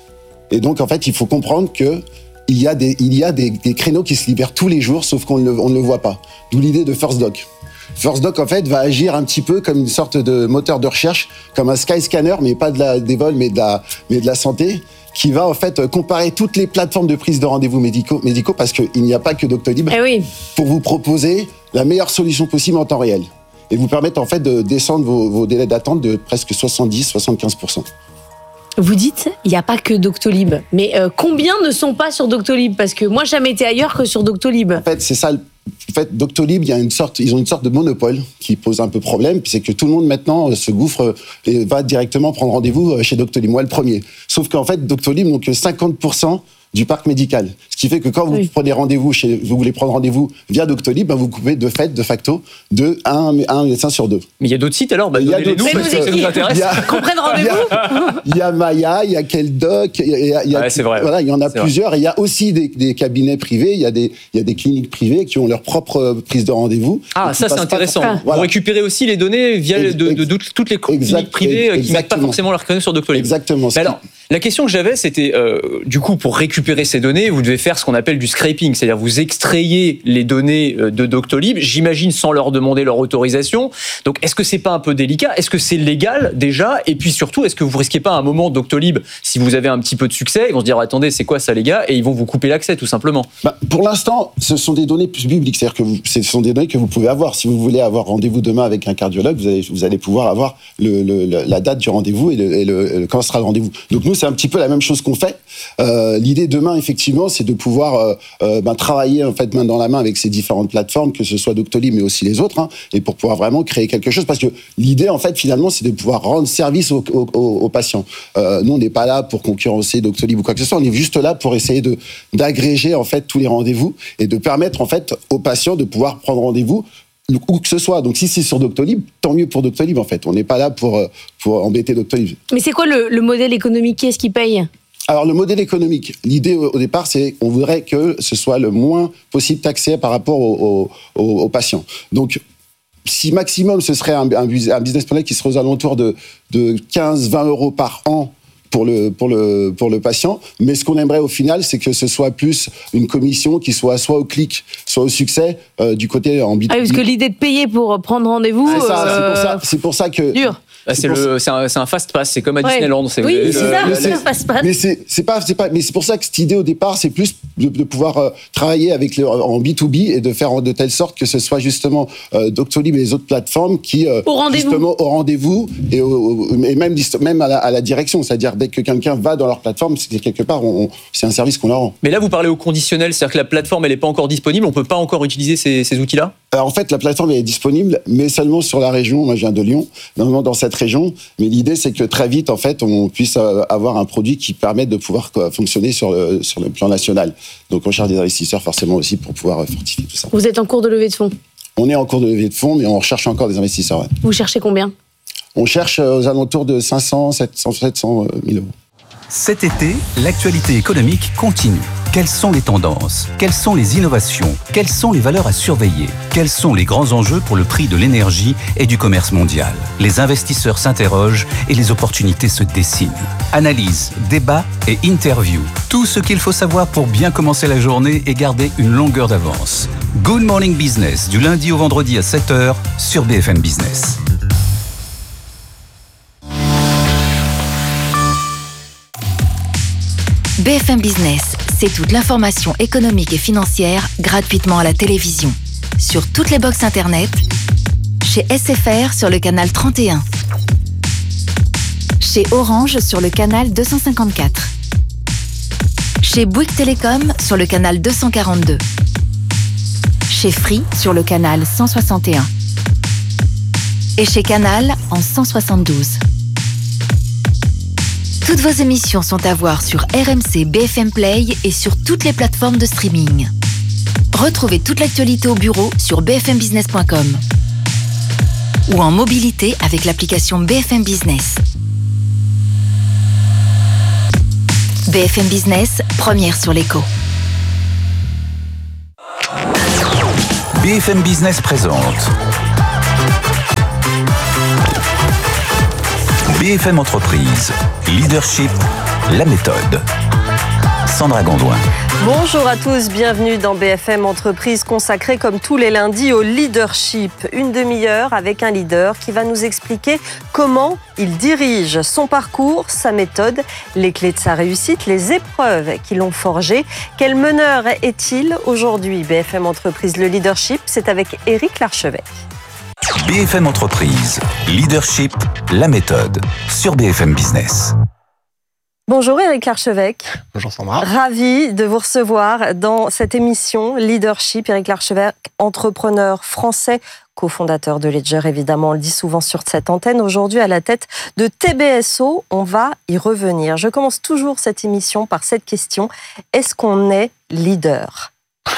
Et donc, en fait, il faut comprendre que il y a des, il y a des, des créneaux qui se libèrent tous les jours, sauf qu'on ne le, on ne le voit pas. D'où l'idée de First Doc. First Doc, en fait, va agir un petit peu comme une sorte de moteur de recherche, comme un Skyscanner, mais pas de la, des vols, mais de la, mais de la santé, qui va en fait comparer toutes les plateformes de prise de rendez-vous médicaux, médicaux parce qu'il n'y a pas que Doctolib, eh oui. pour vous proposer la meilleure solution possible en temps réel. Et vous permettre en fait de descendre vos, vos délais d'attente de presque soixante-dix à soixante-quinze pour cent. Vous dites, il n'y a pas que Doctolib. Mais euh, combien ne sont pas sur Doctolib ? Parce que moi, j'ai jamais été ailleurs que sur Doctolib. En fait, c'est ça. En fait, Doctolib, il y a une sorte, ils ont une sorte de monopole qui pose un peu problème. Puis c'est que tout le monde maintenant se gouffre et va directement prendre rendez-vous chez Doctolib. Moi, le premier. Sauf qu'en fait, Doctolib n'ont que cinquante pour cent du parc médical. Ce qui fait que quand vous oui. prenez rendez-vous chez, vous voulez prendre rendez-vous via Doctolib, ben vous coupez de fait, de facto, de un, un médecin sur deux. Mais il y a d'autres sites alors, bah, donnez-les-nous parce que ça nous intéresse. Qu'on prenne rendez-vous. Il y a Maya, il y a Keldoc, il y a, il y a, ouais, c'est vrai. Voilà, il y en a c'est plusieurs. Vrai. Et il y a aussi des, des cabinets privés, il y a des, il y a des cliniques privées qui ont leur propre prise de rendez-vous. Ah, ça c'est intéressant. Par... Voilà. Vous récupérez aussi les données via ex- de, de, de, de toutes les cliniques exact, privées exactement. Qui mettent pas forcément leur connexion sur Doctolib. Exactement. Mais alors, la question que j'avais, c'était euh, du coup pour récupérer ces données, vous devez faire ce qu'on appelle du scraping, c'est-à-dire vous extrayez les données de Doctolib, j'imagine sans leur demander leur autorisation. Donc est-ce que c'est pas un peu délicat ? Est-ce que c'est légal déjà ? Et puis surtout, est-ce que vous risquez pas à un moment Doctolib, si vous avez un petit peu de succès, ils vont se dire attendez, c'est quoi ça les gars ? Et ils vont vous couper l'accès tout simplement. Bah, pour l'instant, ce sont des données publiques, c'est-à-dire que vous, ce sont des données que vous pouvez avoir. Si vous voulez avoir rendez-vous demain avec un cardiologue, vous allez, vous allez pouvoir avoir le, le, le, la date du rendez-vous et, le, et le, le, quand sera le rendez-vous. Donc nous, c'est un petit peu la même chose qu'on fait. Euh, l'idée demain, effectivement, c'est de pouvoir euh, euh, ben, travailler en fait main dans la main avec ces différentes plateformes, que ce soit Doctolib mais aussi les autres, hein, et pour pouvoir vraiment créer quelque chose. Parce que l'idée, en fait, finalement, c'est de pouvoir rendre service aux, aux, aux patients. Euh, nous, on n'est pas là pour concurrencer Doctolib ou quoi que ce soit. On est juste là pour essayer de d'agréger en fait tous les rendez-vous et de permettre en fait aux patients de pouvoir prendre rendez-vous où que ce soit. Donc si c'est sur Doctolib, tant mieux pour Doctolib en fait. On n'est pas là pour pour embêter Doctolib. Mais c'est quoi le, le modèle économique ? Qui est-ce qui paye ? Alors le modèle économique, l'idée au départ, c'est qu'on voudrait que ce soit le moins possible taxé par rapport aux, aux, aux patients. Donc si maximum ce serait un, un business model qui serait aux alentours de, de quinze à vingt euros par an pour le, pour le, pour le patient. Mais ce qu'on aimerait au final, c'est que ce soit plus une commission qui soit soit au clic, soit au succès euh, du côté en B deux B. Ah oui, parce que l'idée de payer pour prendre rendez-vous... C'est, ça, euh... c'est, pour, ça, c'est pour ça que... Dur. Ah, c'est, c'est, le, c'est, un, c'est un fast pass, c'est comme à ouais. Disneyland. C'est oui, le, c'est ça, le, c'est un fast pass. Mais c'est, c'est pas, c'est pas, mais c'est pour ça que cette idée au départ, c'est plus de, de pouvoir euh, travailler avec le, en B deux B et de faire de telle sorte que ce soit justement euh, Doctolib et les autres plateformes qui euh, au rendez-vous. justement au rendez-vous et, au, au, et même même à la, à la direction, c'est-à-dire dès que quelqu'un va dans leur plateforme, c'est quelque part, on, on, c'est un service qu'on leur rend. Mais là, vous parlez au conditionnel, c'est-à-dire que la plateforme, elle n'est pas encore disponible, on peut pas encore utiliser ces, ces outils-là ? Alors, en fait, la plateforme elle est disponible, mais seulement sur la région. Moi, je viens de Lyon, normalement dans cette région. Mais l'idée, c'est que très vite, en fait, on puisse avoir un produit qui permette de pouvoir quoi, fonctionner sur le, sur le plan national. Donc, on cherche des investisseurs forcément aussi pour pouvoir fortifier tout ça. Vous êtes en cours de levée de fonds ? On est en cours de levée de fonds, mais on recherche encore des investisseurs. Ouais. Vous cherchez combien ? On cherche aux alentours de cinq cents, sept cents mille euros. Cet été, l'actualité économique continue. Quelles sont les tendances ? Quelles sont les innovations ? Quelles sont les valeurs à surveiller ? Quels sont les grands enjeux pour le prix de l'énergie et du commerce mondial ? Les investisseurs s'interrogent et les opportunités se dessinent. Analyse, débat et interview. Tout ce qu'il faut savoir pour bien commencer la journée et garder une longueur d'avance. Good Morning Business, du lundi au vendredi à sept heures sur B F M Business. B F M Business, c'est toute l'information économique et financière gratuitement à la télévision. Sur toutes les box internet, chez S F R sur le canal trente et un, chez Orange sur le canal deux cent cinquante-quatre, chez Bouygues Télécom sur le canal deux cent quarante-deux, Chez Free, sur le canal cent soixante et un. Et chez Canal, en cent soixante-douze. Toutes vos émissions sont à voir sur R M C B F M Play et sur toutes les plateformes de streaming. Retrouvez toute l'actualité au bureau sur b f m business point com ou en mobilité avec l'application B F M Business. B F M Business, première sur l'écho. B F M Business présente B F M Entreprise, Leadership, la méthode. Sandra Gondouin. Bonjour à tous, bienvenue dans B F M Entreprise consacrée comme tous les lundis au leadership. Une demi-heure avec un leader qui va nous expliquer comment il dirige son parcours, sa méthode, les clés de sa réussite, les épreuves qui l'ont forgé. Quel meneur est-il aujourd'hui? B F M Entreprise, le leadership, c'est avec Éric Larchevêque. B F M Entreprise, Leadership, la méthode, sur B F M Business. Bonjour Éric Larchevêque. Bonjour Sandra. Ravi de vous recevoir dans cette émission Leadership. Éric Larchevêque, entrepreneur français, cofondateur de Ledger, évidemment, on le dit souvent sur cette antenne. Aujourd'hui, à la tête de T B S O, on va y revenir. Je commence toujours cette émission par cette question. Est-ce qu'on est leader?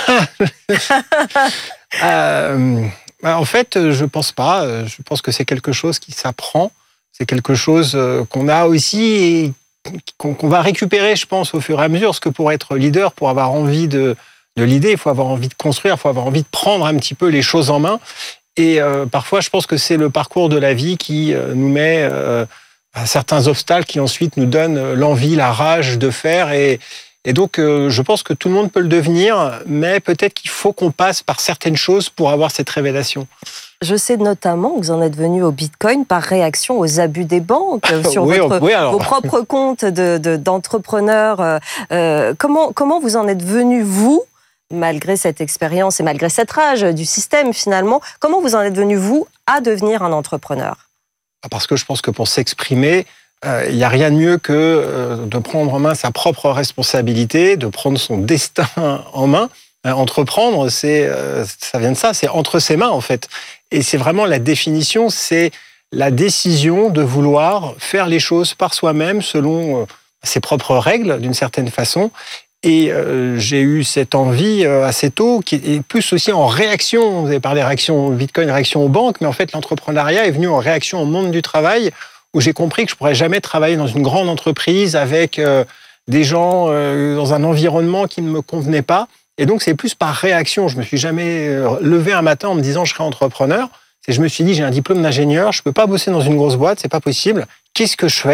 euh, En fait, je pense pas. Je pense que c'est quelque chose qui s'apprend. C'est quelque chose qu'on a aussi et qu'on va récupérer, je pense, au fur et à mesure. Parce que pour être leader, pour avoir envie de, de leader, il faut avoir envie de construire, il faut avoir envie de prendre un petit peu les choses en main. Et euh, parfois, je pense que c'est le parcours de la vie qui euh, nous met euh, à certains obstacles qui ensuite nous donnent l'envie, la rage de faire. Et, et donc, euh, je pense que tout le monde peut le devenir, mais peut-être qu'il faut qu'on passe par certaines choses pour avoir cette révélation. Je sais notamment que vous en êtes venu au Bitcoin par réaction aux abus des banques sur oui, votre, oui, alors... vos propres comptes de, de, d'entrepreneurs. Euh, comment, comment vous en êtes venu, vous, malgré cette expérience et malgré cette rage du système finalement, comment vous en êtes venu, vous, à devenir un entrepreneur? Parce que je pense que pour s'exprimer, il euh, n'y a rien de mieux que euh, de prendre en main sa propre responsabilité, de prendre son destin en main. Euh, entreprendre, c'est, euh, ça vient de ça, c'est entre ses mains en fait. Et c'est vraiment la définition, c'est la décision de vouloir faire les choses par soi-même selon euh, ses propres règles d'une certaine façon. Et euh, j'ai eu cette envie euh, assez tôt, qui est plus aussi en réaction. Vous avez parlé de réaction au Bitcoin, réaction aux banques, mais en fait l'entrepreneuriat est venu en réaction au monde du travail, où j'ai compris que je ne pourrais jamais travailler dans une grande entreprise avec euh, des gens euh, dans un environnement qui ne me convenait pas. Et donc, c'est plus par réaction. Je me suis jamais levé un matin en me disant « je serai entrepreneur ». Et je me suis dit « j'ai un diplôme d'ingénieur, je ne peux pas bosser dans une grosse boîte, c'est pas possible. Qu'est-ce que je fais ?»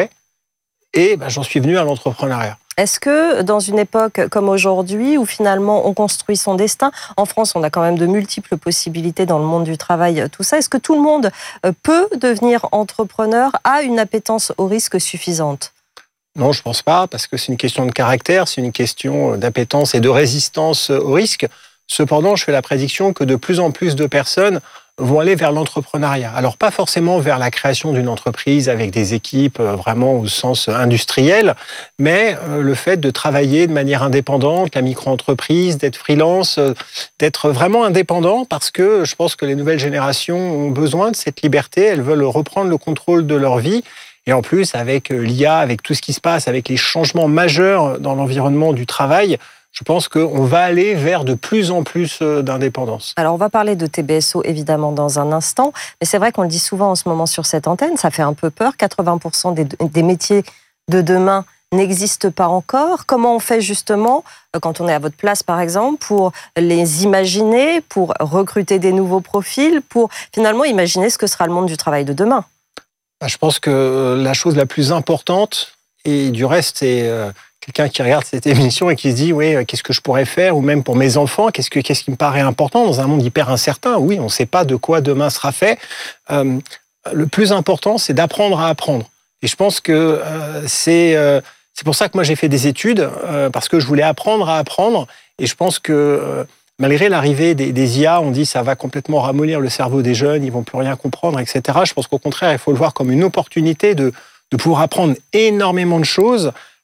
Et ben, j'en suis venu à l'entrepreneuriat. Est-ce que dans une époque comme aujourd'hui, où finalement on construit son destin, en France on a quand même de multiples possibilités dans le monde du travail, tout ça, est-ce que tout le monde peut devenir entrepreneur, a une appétence au risque suffisante ? Non, je pense pas, parce que c'est une question de caractère, c'est une question d'appétence et de résistance au risque. Cependant, je fais la prédiction que de plus en plus de personnes vont aller vers l'entrepreneuriat. Alors, pas forcément vers la création d'une entreprise avec des équipes vraiment au sens industriel, mais le fait de travailler de manière indépendante, la micro-entreprise, d'être freelance, d'être vraiment indépendant, parce que je pense que les nouvelles générations ont besoin de cette liberté, elles veulent reprendre le contrôle de leur vie. Et en plus, avec l'I A, avec tout ce qui se passe, avec les changements majeurs dans l'environnement du travail, je pense qu'on va aller vers de plus en plus d'indépendance. Alors, on va parler de T B S O, évidemment, dans un instant. Mais c'est vrai qu'on le dit souvent en ce moment sur cette antenne, ça fait un peu peur. quatre-vingts pour cent des, des métiers de demain n'existent pas encore. Comment on fait, justement, quand on est à votre place, par exemple, pour les imaginer, pour recruter des nouveaux profils, pour finalement imaginer ce que sera le monde du travail de demain ? Je pense que la chose la plus importante, et du reste, c'est quelqu'un qui regarde cette émission et qui se dit « oui, qu'est-ce que je pourrais faire ?» ou même pour mes enfants, qu'est-ce, que, qu'est-ce qui me paraît important dans un monde hyper incertain ? Oui, on ne sait pas de quoi demain sera fait. Euh, le plus important, c'est d'apprendre à apprendre. Et je pense que euh, c'est, euh, c'est pour ça que moi j'ai fait des études, euh, parce que je voulais apprendre à apprendre. Et je pense que... Euh, Malgré l'arrivée des, des I A, on dit que ça va complètement ramollir le cerveau des jeunes, ils vont plus rien comprendre, et cetera. Je pense qu'au contraire, il faut le voir comme une opportunité de, de pouvoir apprendre énormément de choses,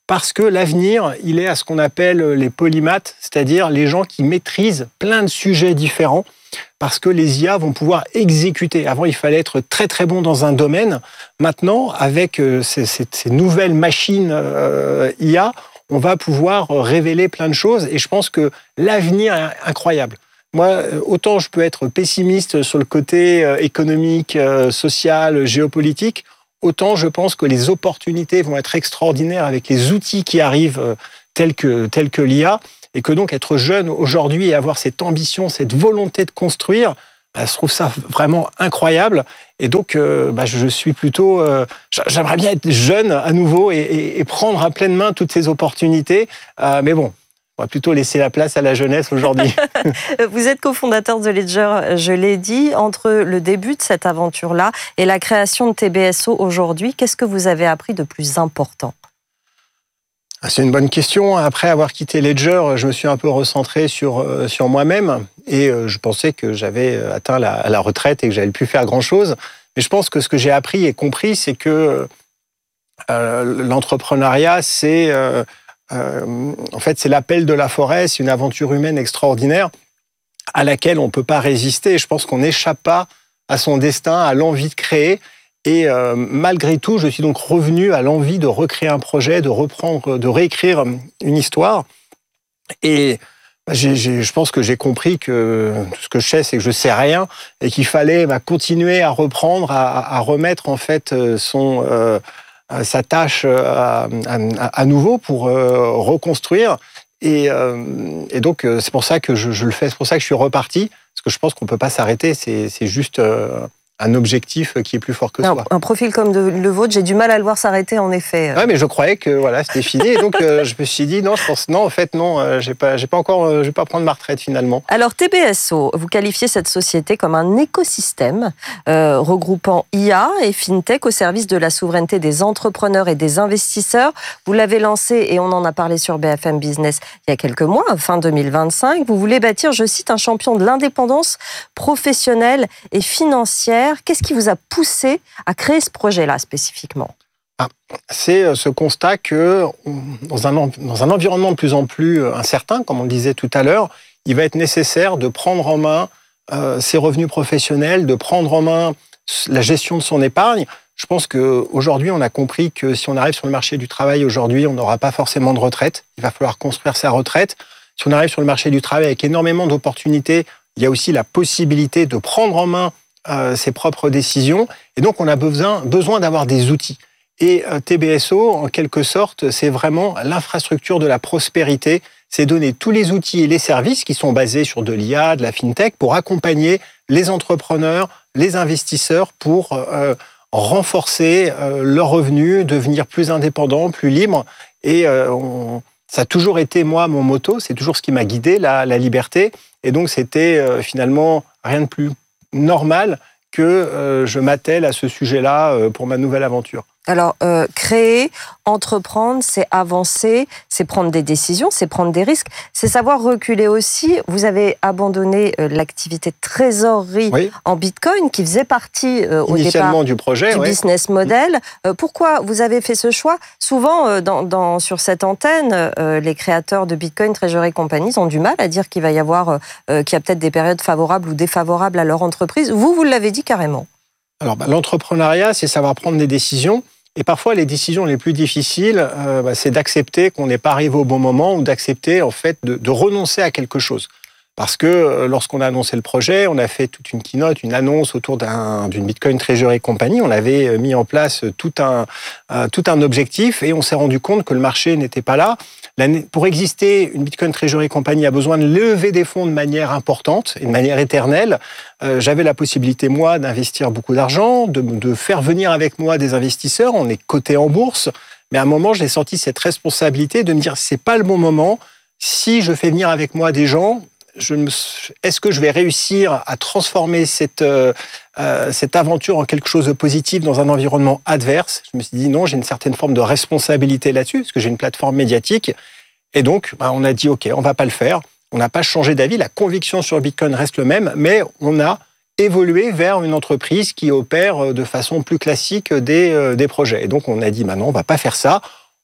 parce que l'avenir, il est à ce qu'on appelle les polymathes, c'est-à-dire les gens qui maîtrisent plein de sujets différents, parce que les I A vont pouvoir exécuter. Avant, il fallait être très très bon dans un domaine. Maintenant, avec ces, ces, ces nouvelles machines euh, I A, on va pouvoir révéler plein de choses, et je pense que l'avenir est incroyable. Moi, autant je peux être pessimiste sur le côté économique, social, géopolitique, autant je pense que les opportunités vont être extraordinaires avec les outils qui arrivent tels que, tels que l'I A, et que donc être jeune aujourd'hui et avoir cette ambition, cette volonté de construire, bah, je trouve ça vraiment incroyable. Et donc, euh, bah, je suis plutôt... Euh, j'aimerais bien être jeune à nouveau et, et, et prendre à pleine main toutes ces opportunités. Euh, mais bon, on va plutôt laisser la place à la jeunesse aujourd'hui. Vous êtes cofondateur de Ledger, je l'ai dit. Entre le début de cette aventure-là et la création de T B S O aujourd'hui, qu'est-ce que vous avez appris de plus important ? C'est une bonne question. Après avoir quitté Ledger, je me suis un peu recentré sur, sur moi-même et je pensais que j'avais atteint la, la retraite et que j'avais plus faire grand-chose. Mais je pense que ce que j'ai appris et compris, c'est que euh, l'entrepreneuriat, c'est... Euh, Euh, en fait, c'est l'appel de la forêt, c'est une aventure humaine extraordinaire à laquelle on ne peut pas résister. Je pense qu'on n'échappe pas à son destin, à l'envie de créer. Et euh, malgré tout, je suis donc revenu à l'envie de recréer un projet, de reprendre, de réécrire une histoire. Et j'ai, j'ai, je pense que j'ai compris que tout ce que je sais, c'est que je sais rien et qu'il fallait bah, continuer à reprendre, à, à remettre en fait son... Euh, sa tâche à, à, à nouveau pour euh, reconstruire. Et, euh, et donc, euh, c'est pour ça que je, je le fais, c'est pour ça que je suis reparti, parce que je pense qu'on ne peut pas s'arrêter, c'est, c'est juste euh, un objectif qui est plus fort que non, soi. Un profil comme de, le vôtre, j'ai du mal à le voir s'arrêter, en effet. Oui, mais je croyais que voilà, c'était fini, et donc euh, je me suis dit, non, je pense, non, en fait, non, euh, j'ai pas, j'ai pas encore, euh, je vais pas prendre ma retraite, finalement. Alors, T B S O, vous qualifiez cette société comme un écosystème euh, regroupant I A et FinTech au service de la souveraineté des entrepreneurs et des investisseurs. Vous l'avez lancé, et on en a parlé sur B F M Business il y a quelques mois, fin deux mille vingt-cinq. Vous voulez bâtir, je cite, un champion de l'indépendance professionnelle et financière. Qu'est-ce qui vous a poussé à créer ce projet-là spécifiquement ? Ah, c'est ce constat que dans un, dans un environnement de plus en plus incertain, comme on le disait tout à l'heure, il va être nécessaire de prendre en main euh, ses revenus professionnels, de prendre en main la gestion de son épargne. Je pense qu'aujourd'hui, on a compris que si on arrive sur le marché du travail aujourd'hui, on n'aura pas forcément de retraite. Il va falloir construire sa retraite. Si on arrive sur le marché du travail avec énormément d'opportunités, il y a aussi la possibilité de prendre en main euh, ses propres décisions. Et donc, on a besoin, besoin d'avoir des outils. Et euh, T B S O, en quelque sorte, c'est vraiment l'infrastructure de la prospérité. C'est donner tous les outils et les services qui sont basés sur de l'I A, de la FinTech, pour accompagner les entrepreneurs, les investisseurs pour euh, renforcer euh, leurs revenus, devenir plus indépendants, plus libres. Et euh, on, ça a toujours été, moi, mon motto, c'est toujours ce qui m'a guidé, la, la liberté. Et donc, c'était euh, finalement rien de plus normal que euh, je m'attelle à ce sujet-là euh, pour ma nouvelle aventure. Alors, euh, créer, entreprendre, c'est avancer, c'est prendre des décisions, c'est prendre des risques, c'est savoir reculer aussi. Vous avez abandonné euh, l'activité de trésorerie oui. en Bitcoin, qui faisait partie euh, au départ du, projet, du oui. business model. Euh, pourquoi vous avez fait ce choix ? Souvent, euh, dans, dans, sur cette antenne, euh, les créateurs de Bitcoin, Treasury Companies ont du mal à dire qu'il va y avoir, euh, qu'il y a peut-être des périodes favorables ou défavorables à leur entreprise. Vous, vous l'avez dit carrément. Alors, bah, l'entrepreneuriat, c'est savoir prendre des décisions. Et parfois, les décisions les plus difficiles, euh, bah, c'est d'accepter qu'on n'est pas arrivé au bon moment ou d'accepter, en fait, de, de renoncer à quelque chose. Parce que euh, lorsqu'on a annoncé le projet, on a fait toute une keynote, une annonce autour d'un, d'une Bitcoin Treasury Company. On avait mis en place tout un, euh, tout un objectif et on s'est rendu compte que le marché n'était pas là. Pour exister, une Bitcoin Treasury Company a besoin de lever des fonds de manière importante et de manière éternelle. Euh, j'avais la possibilité, moi, d'investir beaucoup d'argent, de, de faire venir avec moi des investisseurs. On est coté en bourse. Mais à un moment, j'ai senti cette responsabilité de me dire, c'est pas le bon moment. Si je fais venir avec moi des gens, je me, est-ce que je vais réussir à transformer cette, euh, cette aventure en quelque chose de positif dans un environnement adverse ? Je me suis dit non, j'ai une certaine forme de responsabilité là-dessus, parce que j'ai une plateforme médiatique. Et donc, bah, on a dit ok, on va pas le faire. On n'a pas changé d'avis. La conviction sur Bitcoin reste le même, mais on a évolué vers une entreprise qui opère de façon plus classique des, euh, des projets. Et donc, on a dit, bah non, on va pas faire ça.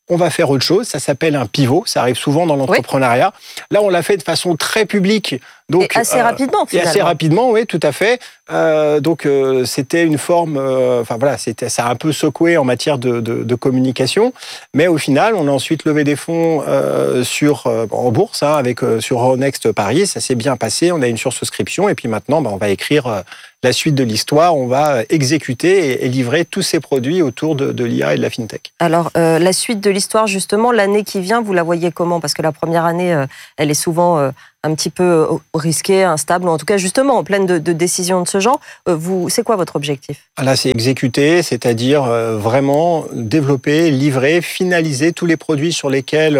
on va faire autre chose. Ça s'appelle un pivot. Ça arrive souvent dans l'entrepreneuriat. Oui. Là, on l'a fait de façon très publique. Donc, et assez euh, rapidement, finalement. Et assez rapidement, oui, tout à fait. Euh, donc, euh, c'était une forme... Euh, enfin, voilà, c'était, ça a un peu secoué en matière de, de, de communication. Mais au final, on a ensuite levé des fonds euh, sur, euh, en bourse, hein, avec, euh, sur Euronext Paris. Ça s'est bien passé. On a une sursouscription. Et puis maintenant, bah, on va écrire euh, la suite de l'histoire. On va exécuter et, et livrer tous ces produits autour de, de l'I A et de la FinTech. Alors, euh, la suite de l'histoire, justement, l'année qui vient, vous la voyez comment ? Parce que la première année, euh, elle est souvent... Euh, un petit peu risqué, instable, ou en tout cas justement en pleine de, de décisions de ce genre. Vous, c'est quoi votre objectif ? Là, c'est exécuter, c'est-à-dire vraiment développer, livrer, finaliser tous les produits sur lesquels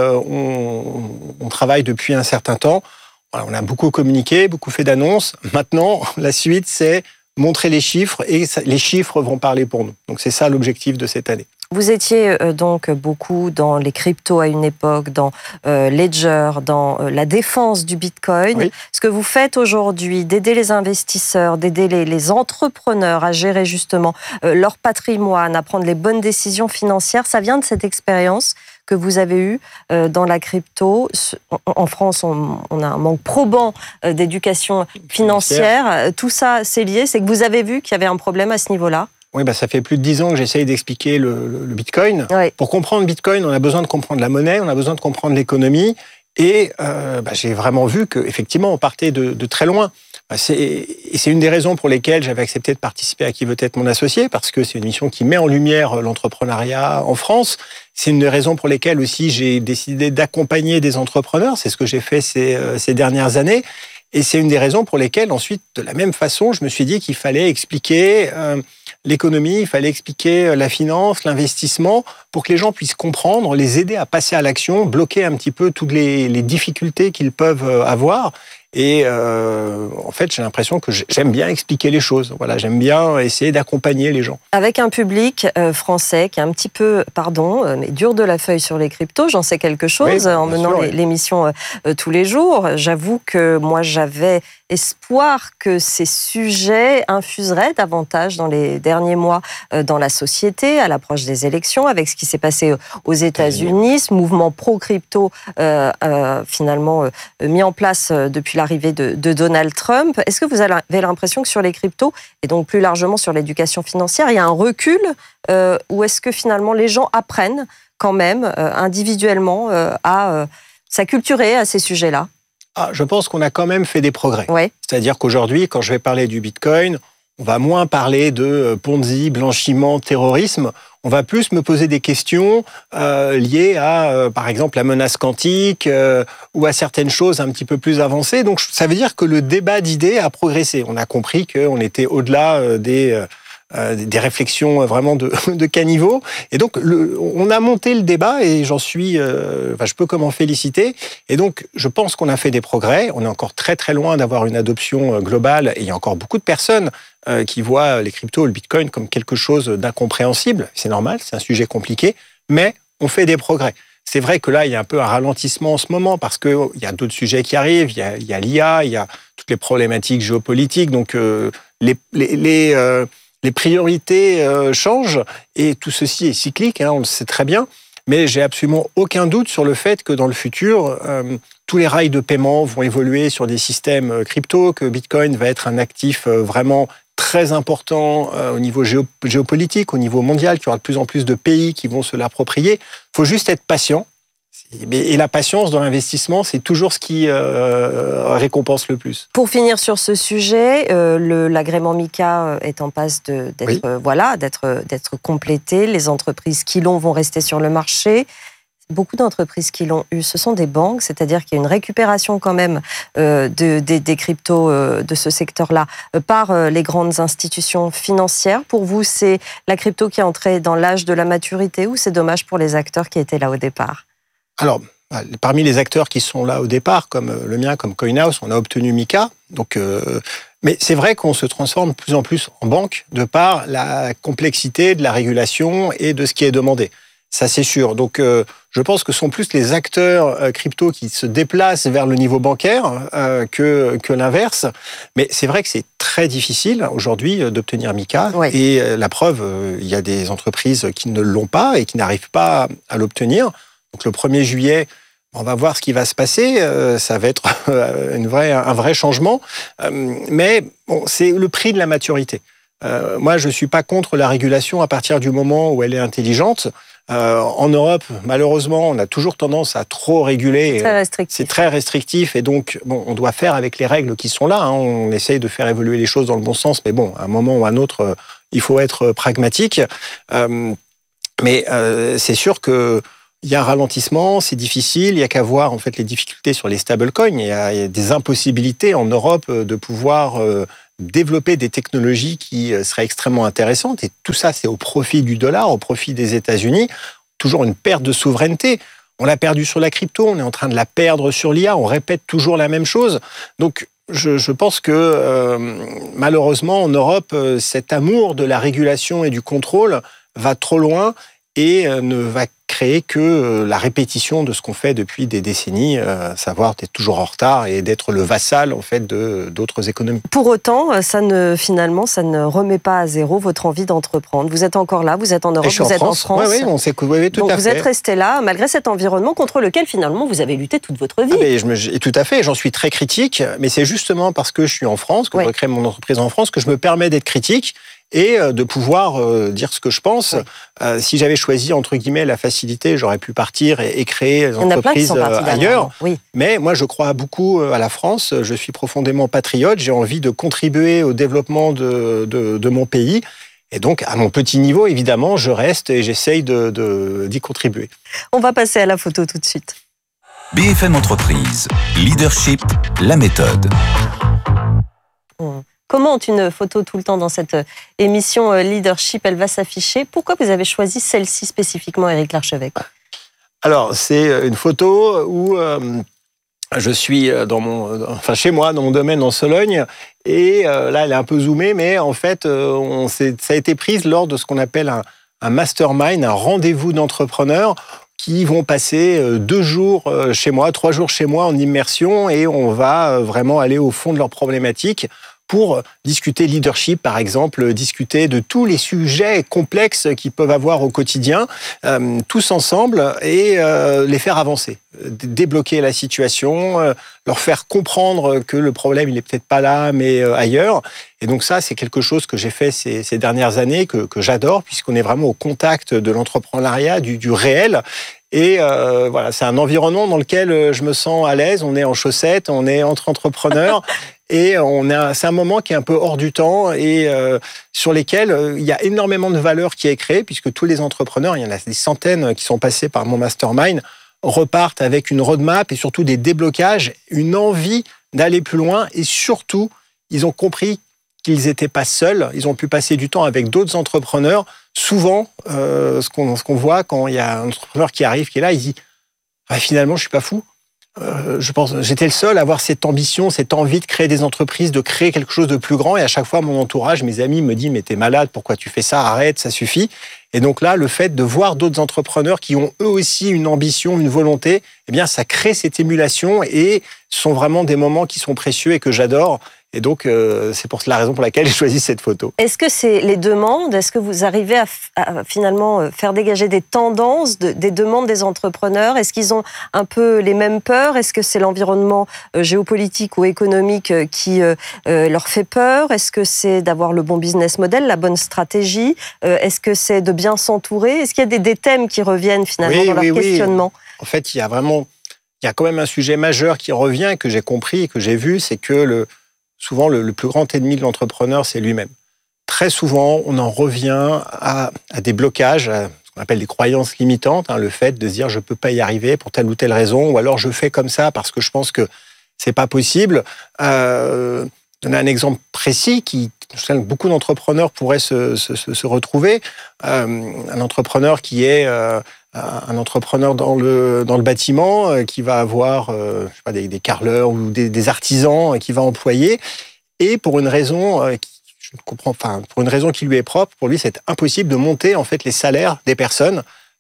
on, on travaille depuis un certain temps. Voilà, on a beaucoup communiqué, beaucoup fait d'annonces. Maintenant, la suite, c'est montrer les chiffres, et ça, les chiffres vont parler pour nous. Donc c'est ça l'objectif de cette année. Vous étiez donc beaucoup dans les cryptos à une époque, dans euh, Ledger, dans euh, la défense du Bitcoin. Oui. Ce que vous faites aujourd'hui, d'aider les investisseurs, d'aider les, les entrepreneurs à gérer justement euh, leur patrimoine, à prendre les bonnes décisions financières, ça vient de cette expérience que vous avez eue euh, dans la crypto. En France, on, on a un manque probant euh, d'éducation financière. financière. Tout ça, c'est lié. C'est que vous avez vu qu'il y avait un problème à ce niveau-là. Oui, bah ça fait plus de dix ans que j'essaye d'expliquer le, le, le Bitcoin. Oui. Pour comprendre le Bitcoin, on a besoin de comprendre la monnaie, on a besoin de comprendre l'économie. Et euh, bah, j'ai vraiment vu qu'effectivement, on partait de, de très loin. Bah, c'est, et c'est une des raisons pour lesquelles j'avais accepté de participer à Qui veut être mon associé, parce que c'est une mission qui met en lumière l'entrepreneuriat en France. C'est une des raisons pour lesquelles aussi j'ai décidé d'accompagner des entrepreneurs. C'est ce que j'ai fait ces, ces dernières années. Et c'est une des raisons pour lesquelles, ensuite, de la même façon, je me suis dit qu'il fallait expliquer euh, l'économie, il fallait expliquer la finance, l'investissement, pour que les gens puissent comprendre, les aider à passer à l'action, bloquer un petit peu toutes les, les difficultés qu'ils peuvent avoir. Et euh, en fait, j'ai l'impression que j'aime bien expliquer les choses. Voilà, j'aime bien essayer d'accompagner les gens. Avec un public euh, français qui est un petit peu, pardon, euh, mais dur de la feuille sur les cryptos, j'en sais quelque chose, oui, en menant sûr, oui. l'émission euh, tous les jours. J'avoue que moi, j'avais espoir que ces sujets infuseraient davantage dans les derniers mois euh, dans la société, à l'approche des élections, avec ce qui s'est passé aux États-Unis, ce mouvement pro-crypto euh, euh, finalement euh, mis en place euh, depuis l'arrivée de, de Donald Trump. Est-ce que vous avez l'impression que sur les cryptos, et donc plus largement sur l'éducation financière, il y a un recul euh, ou est-ce que finalement les gens apprennent quand même euh, individuellement euh, à euh, s'acculturer à ces sujets-là ? Ah, je pense qu'on a quand même fait des progrès. Ouais. C'est-à-dire qu'aujourd'hui, quand je vais parler du Bitcoin, on va moins parler de Ponzi, blanchiment, terrorisme. On va plus me poser des questions euh, liées à, euh, par exemple, la menace quantique euh, ou à certaines choses un petit peu plus avancées. Donc, ça veut dire que le débat d'idées a progressé. On a compris qu'on était au-delà euh, des... Euh, Euh, des réflexions vraiment de, de caniveau. Et donc, le, on a monté le débat et j'en suis... Euh, enfin, je peux que m'en féliciter. Et donc, je pense qu'on a fait des progrès. On est encore très, très loin d'avoir une adoption globale. Et il y a encore beaucoup de personnes euh, qui voient les cryptos, le Bitcoin, comme quelque chose d'incompréhensible. C'est normal, c'est un sujet compliqué. Mais on fait des progrès. C'est vrai que là, il y a un peu un ralentissement en ce moment parce qu'il y a d'autres sujets qui arrivent. Il y a, il y a l'I A, il y a toutes les problématiques géopolitiques. Donc, euh, les... les, les euh, Les priorités euh, changent et tout ceci est cyclique, hein, on le sait très bien. Mais j'ai absolument aucun doute sur le fait que dans le futur, euh, tous les rails de paiement vont évoluer sur des systèmes crypto, que Bitcoin va être un actif euh, vraiment très important euh, au niveau géo- géopolitique, au niveau mondial, qu'il y aura de plus en plus de pays qui vont se l'approprier. Il faut juste être patient. Et la patience dans l'investissement, c'est toujours ce qui euh, récompense le plus. Pour finir sur ce sujet, euh, le, l'agrément MiCA est en passe de, d'être, oui. euh, voilà, d'être, d'être complété. Les entreprises qui l'ont vont rester sur le marché. Beaucoup d'entreprises qui l'ont eu, ce sont des banques, c'est-à-dire qu'il y a une récupération quand même euh, de, de, des cryptos euh, de ce secteur-là euh, par euh, les grandes institutions financières. Pour vous, c'est la crypto qui est entrée dans l'âge de la maturité ou c'est dommage pour les acteurs qui étaient là au départ ? Alors, parmi les acteurs qui sont là au départ, comme le mien, comme CoinHouse, on a obtenu MiCA. Donc, euh, mais c'est vrai qu'on se transforme de plus en plus en banque de par la complexité de la régulation et de ce qui est demandé. Ça, c'est sûr. Donc, euh, je pense que ce sont plus les acteurs euh, crypto qui se déplacent vers le niveau bancaire euh, que, que l'inverse. Mais c'est vrai que c'est très difficile aujourd'hui d'obtenir MiCA. Oui. Et euh, la preuve, euh, il y a des entreprises qui ne l'ont pas et qui n'arrivent pas à l'obtenir. Donc, le premier juillet, on va voir ce qui va se passer. Euh, ça va être une vraie, un vrai changement. Euh, mais bon, c'est le prix de la maturité. Euh, moi, je ne suis pas contre la régulation à partir du moment où elle est intelligente. Euh, en Europe, malheureusement, on a toujours tendance à trop réguler. C'est très restrictif. C'est très restrictif et donc, bon, on doit faire avec les règles qui sont là. Hein. On essaye de faire évoluer les choses dans le bon sens, mais bon, à un moment ou à un autre, euh, il faut être pragmatique. Euh, mais euh, c'est sûr que il y a un ralentissement, c'est difficile. Il y a qu'à voir en fait les difficultés sur les stablecoins. Il y a, il y a des impossibilités en Europe de pouvoir euh, développer des technologies qui seraient extrêmement intéressantes. Et tout ça, c'est au profit du dollar, au profit des États-Unis. Toujours une perte de souveraineté. On l'a perdu sur la crypto, on est en train de la perdre sur l'I A. On répète toujours la même chose. Donc, je, je pense que euh, malheureusement, en Europe, cet amour de la régulation et du contrôle va trop loin et euh, ne va créer que euh, la répétition de ce qu'on fait depuis des décennies, euh, savoir d'être toujours en retard et d'être le vassal en fait de d'autres économies. Pour autant, ça ne finalement, ça ne remet pas à zéro votre envie d'entreprendre. Vous êtes encore là, vous êtes en Europe, vous en êtes France. en France. Oui, oui, on sait que oui, oui, tout Donc à vous fait. êtes resté là malgré cet environnement contre lequel finalement vous avez lutté toute votre vie. Ah, mais je me, tout à fait, j'en suis très critique, mais c'est justement parce que je suis en France, que oui. je recrée mon entreprise en France, que je me permets d'être critique et de pouvoir euh, dire ce que je pense. Oui. Euh, si j'avais choisi, entre guillemets, la facilité, j'aurais pu partir et, et créer des entreprises ailleurs. Oui. Mais moi, je crois beaucoup à la France. Je suis profondément patriote. J'ai envie de contribuer au développement de, de, de mon pays. Et donc, à mon petit niveau, évidemment, je reste et j'essaye de, de, d'y contribuer. On va passer à la photo tout de suite. B F M Entreprise, Leadership, la méthode. Mmh. Commente une photo tout le temps dans cette émission Leadership, elle va s'afficher. Pourquoi vous avez choisi celle-ci spécifiquement, Éric Larchevêque ? Alors, c'est une photo où euh, je suis dans mon, enfin chez moi, dans mon domaine en Sologne, et euh, là, elle est un peu zoomée, mais en fait, euh, on s'est, ça a été prise lors de ce qu'on appelle un, un mastermind, un rendez-vous d'entrepreneurs qui vont passer deux jours chez moi, trois jours chez moi en immersion, et on va vraiment aller au fond de leurs problématiques pour discuter leadership, par exemple, discuter de tous les sujets complexes qu'ils peuvent avoir au quotidien, euh, tous ensemble, et euh, les faire avancer, débloquer la situation, euh, leur faire comprendre que le problème, il n'est peut-être pas là, mais euh, ailleurs. Et donc ça, c'est quelque chose que j'ai fait ces, ces dernières années, que, que j'adore, puisqu'on est vraiment au contact de l'entrepreneuriat, du, du réel. Et euh, voilà, c'est un environnement dans lequel je me sens à l'aise. On est en chaussettes, on est entre entrepreneurs. Et on a, c'est un moment qui est un peu hors du temps et euh, sur lesquels euh, il y a énormément de valeur qui est créée, puisque tous les entrepreneurs, il y en a des centaines qui sont passés par mon mastermind, repartent avec une roadmap et surtout des déblocages, une envie d'aller plus loin, et surtout, ils ont compris qu'ils n'étaient pas seuls, ils ont pu passer du temps avec d'autres entrepreneurs. Souvent, euh, ce, qu'on, ce qu'on voit quand il y a un entrepreneur qui arrive, qui est là, il dit ah, « finalement, je ne suis pas fou ». Euh, je pense, j'étais le seul à avoir cette ambition, cette envie de créer des entreprises, de créer quelque chose de plus grand. Et à chaque fois, mon entourage, mes amis me disent « mais t'es malade, pourquoi tu fais ça ? Arrête, ça suffit ». Et donc là, le fait de voir d'autres entrepreneurs qui ont eux aussi une ambition, une volonté, eh bien, ça crée cette émulation et ce sont vraiment des moments qui sont précieux et que j'adore. Et donc, euh, c'est pour la raison pour laquelle j'ai choisi cette photo. Est-ce que c'est les demandes ? Est-ce que vous arrivez à, f- à finalement faire dégager des tendances, de, des demandes des entrepreneurs ? Est-ce qu'ils ont un peu les mêmes peurs ? Est-ce que c'est l'environnement euh, géopolitique ou économique euh, qui euh, euh, leur fait peur ? Est-ce que c'est d'avoir le bon business model, la bonne stratégie ? euh, Est-ce que c'est de bien s'entourer ? Est-ce qu'il y a des, des thèmes qui reviennent finalement oui, dans leur oui, questionnement ? Oui. En fait, il y a vraiment, il y a quand même un sujet majeur qui revient, que j'ai compris et que j'ai vu, c'est que le souvent, le, le plus grand ennemi de l'entrepreneur, c'est lui-même. Très souvent, on en revient à, à des blocages, à ce qu'on appelle des croyances limitantes, hein, le fait de se dire « je ne peux pas y arriver pour telle ou telle raison » ou alors « je fais comme ça parce que je pense que ce n'est pas possible euh, ». Donner un exemple précis qui, beaucoup d'entrepreneurs pourraient se, se, se retrouver. Euh, un entrepreneur qui est euh, un entrepreneur dans le, dans le bâtiment, euh, qui va avoir euh, je sais pas, des, des carreleurs ou des, des artisans euh, qui va employer, et pour une raison euh, qui, je comprends, enfin, pour une raison qui lui est propre, pour lui c'est impossible de monter en fait les salaires des personnes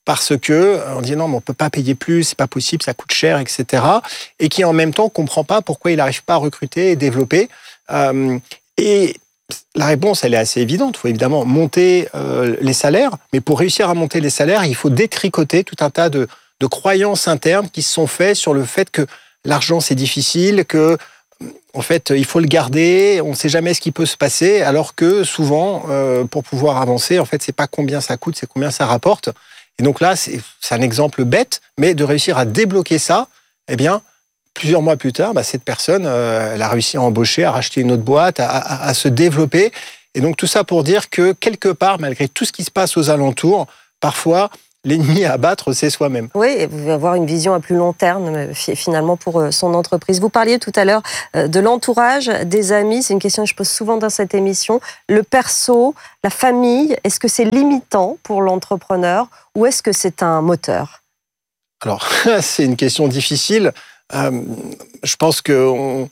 parce que on dit non, mais on peut pas payer plus, c'est pas possible, ça coûte cher, et cetera. Et qui en même temps comprend pas pourquoi il n'arrive pas à recruter et développer. Euh, et la réponse, elle est assez évidente. Il faut évidemment monter euh, les salaires, mais pour réussir à monter les salaires, il faut détricoter tout un tas de, de croyances internes qui se sont faites sur le fait que l'argent c'est difficile, que en fait il faut le garder, on ne sait jamais ce qui peut se passer, alors que souvent, euh, pour pouvoir avancer, en fait, c'est pas combien ça coûte, c'est combien ça rapporte. Et donc là, c'est, c'est un exemple bête, mais de réussir à débloquer ça, eh bien, plusieurs mois plus tard, bah, cette personne, euh, elle a réussi à embaucher, à racheter une autre boîte, à, à, à se développer. Et donc tout ça pour dire que quelque part, malgré tout ce qui se passe aux alentours, parfois, l'ennemi à abattre, c'est soi-même. Oui, et vous pouvez avoir une vision à plus long terme, finalement, pour son entreprise. Vous parliez tout à l'heure de l'entourage, des amis. C'est une question que je pose souvent dans cette émission. Le perso, la famille, est-ce que c'est limitant pour l'entrepreneur ou est-ce que c'est un moteur ? Alors, c'est une question difficile. Euh, je pense qu'on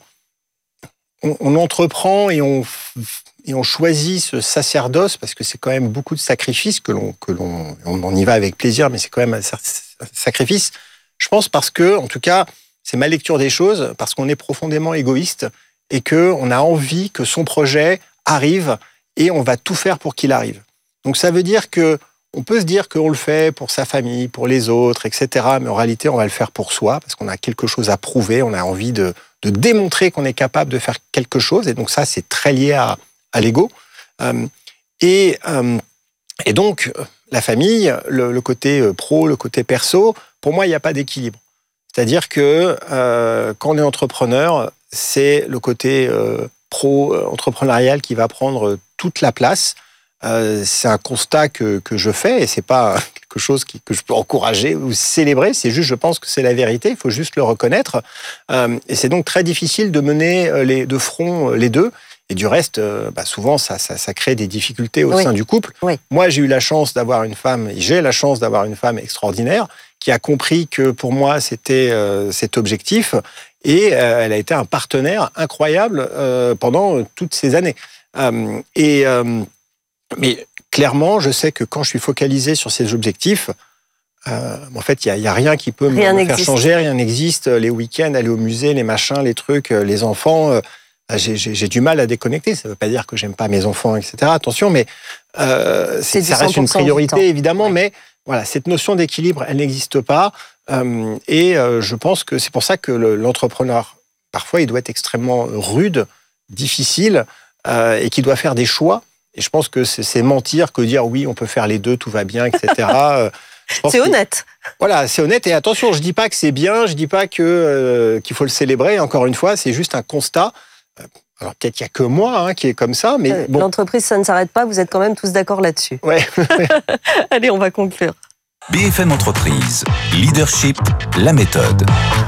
on, on entreprend et on... Et on choisit ce sacerdoce parce que c'est quand même beaucoup de sacrifices que l'on, que l'on, on y va avec plaisir, mais c'est quand même un sacrifice. Je pense parce que, en tout cas, c'est ma lecture des choses, parce qu'on est profondément égoïste et que on a envie que son projet arrive et on va tout faire pour qu'il arrive. Donc ça veut dire que on peut se dire qu'on le fait pour sa famille, pour les autres, et cetera. Mais en réalité, on va le faire pour soi parce qu'on a quelque chose à prouver, on a envie de, de démontrer qu'on est capable de faire quelque chose. Et donc ça, c'est très lié à à l'ego. Euh, et, euh, et donc, la famille, le, le côté pro, le côté perso, pour moi, il n'y a pas d'équilibre. C'est-à-dire que euh, quand on est entrepreneur, c'est le côté euh, pro-entrepreneurial qui va prendre toute la place. Euh, c'est un constat que, que je fais et c'est pas quelque chose qui, que je peux encourager ou célébrer. C'est juste, je pense que c'est la vérité. Il faut juste le reconnaître. Euh, et c'est donc très difficile de mener les, de front les deux. Et du reste, bah souvent, ça, ça, ça crée des difficultés au oui. sein du couple. Oui. Moi, j'ai eu la chance d'avoir une femme, et j'ai la chance d'avoir une femme extraordinaire qui a compris que pour moi, c'était euh, cet objectif. Et euh, elle a été un partenaire incroyable euh, pendant toutes ces années. Euh, et, euh, mais clairement, je sais que quand je suis focalisé sur ces objectifs, euh, en fait, il n'y a, a rien qui peut rien me, me faire changer, rien n'existe. Les week-ends, aller au musée, les machins, les trucs, les enfants... Euh, J'ai, j'ai, j'ai du mal à déconnecter. Ça ne veut pas dire que j'aime pas mes enfants, et cetera. Attention, mais euh, c'est, ça reste une priorité, évidemment. Ouais. Mais voilà, cette notion d'équilibre, elle n'existe pas. Euh, et euh, je pense que c'est pour ça que le, l'entrepreneur, parfois, il doit être extrêmement rude, difficile, euh, et qu'il doit faire des choix. Et je pense que c'est, c'est mentir que dire oui, on peut faire les deux, tout va bien, et cetera. euh, c'est honnête. Voilà, c'est honnête. Et attention, je ne dis pas que c'est bien, je ne dis pas que, euh, qu'il faut le célébrer. Encore une fois, c'est juste un constat. Alors peut-être qu'il n'y a que moi hein, qui est comme ça, mais euh, bon. L'entreprise, ça ne s'arrête pas, vous êtes quand même tous d'accord là-dessus. Ouais. Allez, on va conclure. B F M Entreprise, leadership, la méthode.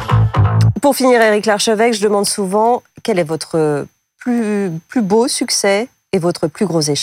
Pour finir, Éric Larchevêque, je demande souvent quel est votre plus, plus beau succès et votre plus gros échec ?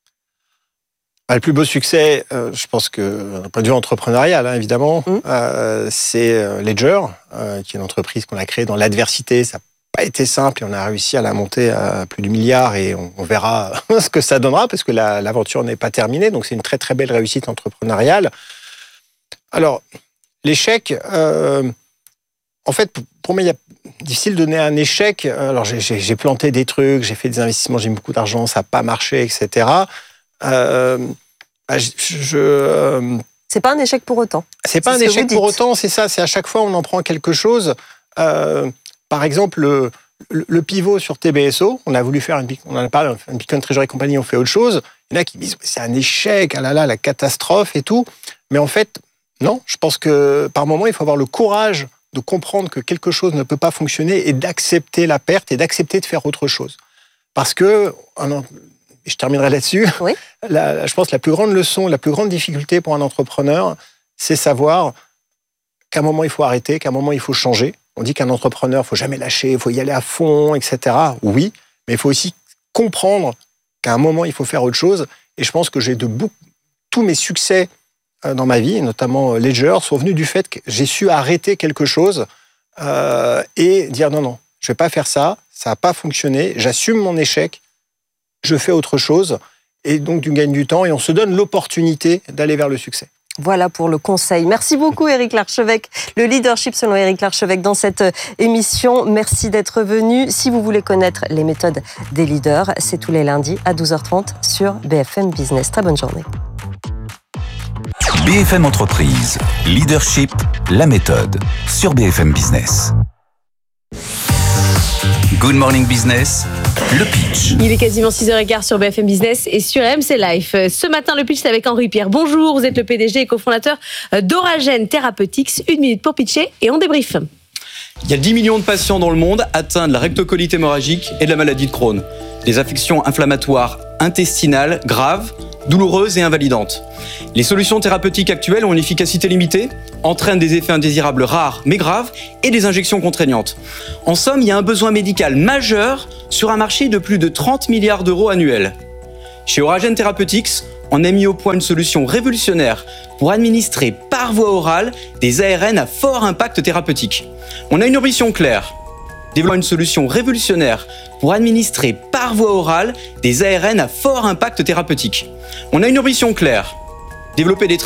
Le plus beau succès, euh, je pense que d'un point de vue entrepreneurial, hein, évidemment, mmh. euh, c'est Ledger, euh, qui est une entreprise qu'on a créée dans l'adversité. Ça pas été simple et on a réussi à la monter à plus de milliards et on, on verra ce que ça donnera parce que la, l'aventure n'est pas terminée. Donc, c'est une très, très belle réussite entrepreneuriale. Alors, l'échec, euh, en fait, pour moi, il est difficile de donner un échec. Alors, j'ai, j'ai, j'ai planté des trucs, j'ai fait des investissements, j'ai mis beaucoup d'argent, ça n'a pas marché, et cetera. Euh, bah, je... je euh, c'est pas un échec pour autant. C'est pas c'est un échec pour autant, c'est ça. C'est à chaque fois, on en prend quelque chose. Euh, Par exemple, le, le, le pivot sur T B S O, on a voulu faire une, on en a parlé, une Bitcoin Treasury Company, on fait autre chose. Il y en a qui disent c'est un échec, ah là là, la catastrophe et tout. Mais en fait, non. Je pense que par moment, il faut avoir le courage de comprendre que quelque chose ne peut pas fonctionner et d'accepter la perte et d'accepter de faire autre chose. Parce que, je terminerai là-dessus. Oui. La, je pense que la plus grande leçon, la plus grande difficulté pour un entrepreneur, c'est savoir qu'à un moment il faut arrêter, qu'à un moment il faut changer. On dit qu'un entrepreneur, il ne faut jamais lâcher, il faut y aller à fond, et cetera. Oui, mais il faut aussi comprendre qu'à un moment, il faut faire autre chose. Et je pense que j'ai de beaucoup, tous mes succès dans ma vie, notamment Ledger, sont venus du fait que j'ai su arrêter quelque chose euh, et dire non, non, je ne vais pas faire ça, ça n'a pas fonctionné, j'assume mon échec, je fais autre chose. Et donc, tu gagnes du temps et on se donne l'opportunité d'aller vers le succès. Voilà pour le conseil. Merci beaucoup Éric Larchevêque, le leadership selon Éric Larchevêque dans cette émission. Merci d'être venu. Si vous voulez connaître les méthodes des leaders, c'est tous les lundis à douze heures trente sur B F M Business. Très bonne journée. B F M Entreprise, leadership, la méthode sur B F M Business. Good Morning Business, le pitch. Il est quasiment six heures quinze sur B F M Business et sur R M C Life. Ce matin, le pitch, c'est avec Henri Pierre. Bonjour, vous êtes le P D G et cofondateur d'Oragen Therapeutics. Une minute pour pitcher et on débrief. Il y a dix millions de patients dans le monde atteints de la rectocolite hémorragique et de la maladie de Crohn. Des affections inflammatoires intestinales graves, douloureuses et invalidantes. Les solutions thérapeutiques actuelles ont une efficacité limitée, entraînent des effets indésirables rares mais graves et des injections contraignantes. En somme, il y a un besoin médical majeur sur un marché de plus de trente milliards d'euros annuels. Chez Oragen Therapeutics, on a mis au point une solution révolutionnaire pour administrer par voie orale des A R N à fort impact thérapeutique. On a une ambition claire. Développer une solution révolutionnaire pour administrer par voie orale des A R N à fort impact thérapeutique. On a une ambition claire. Développer des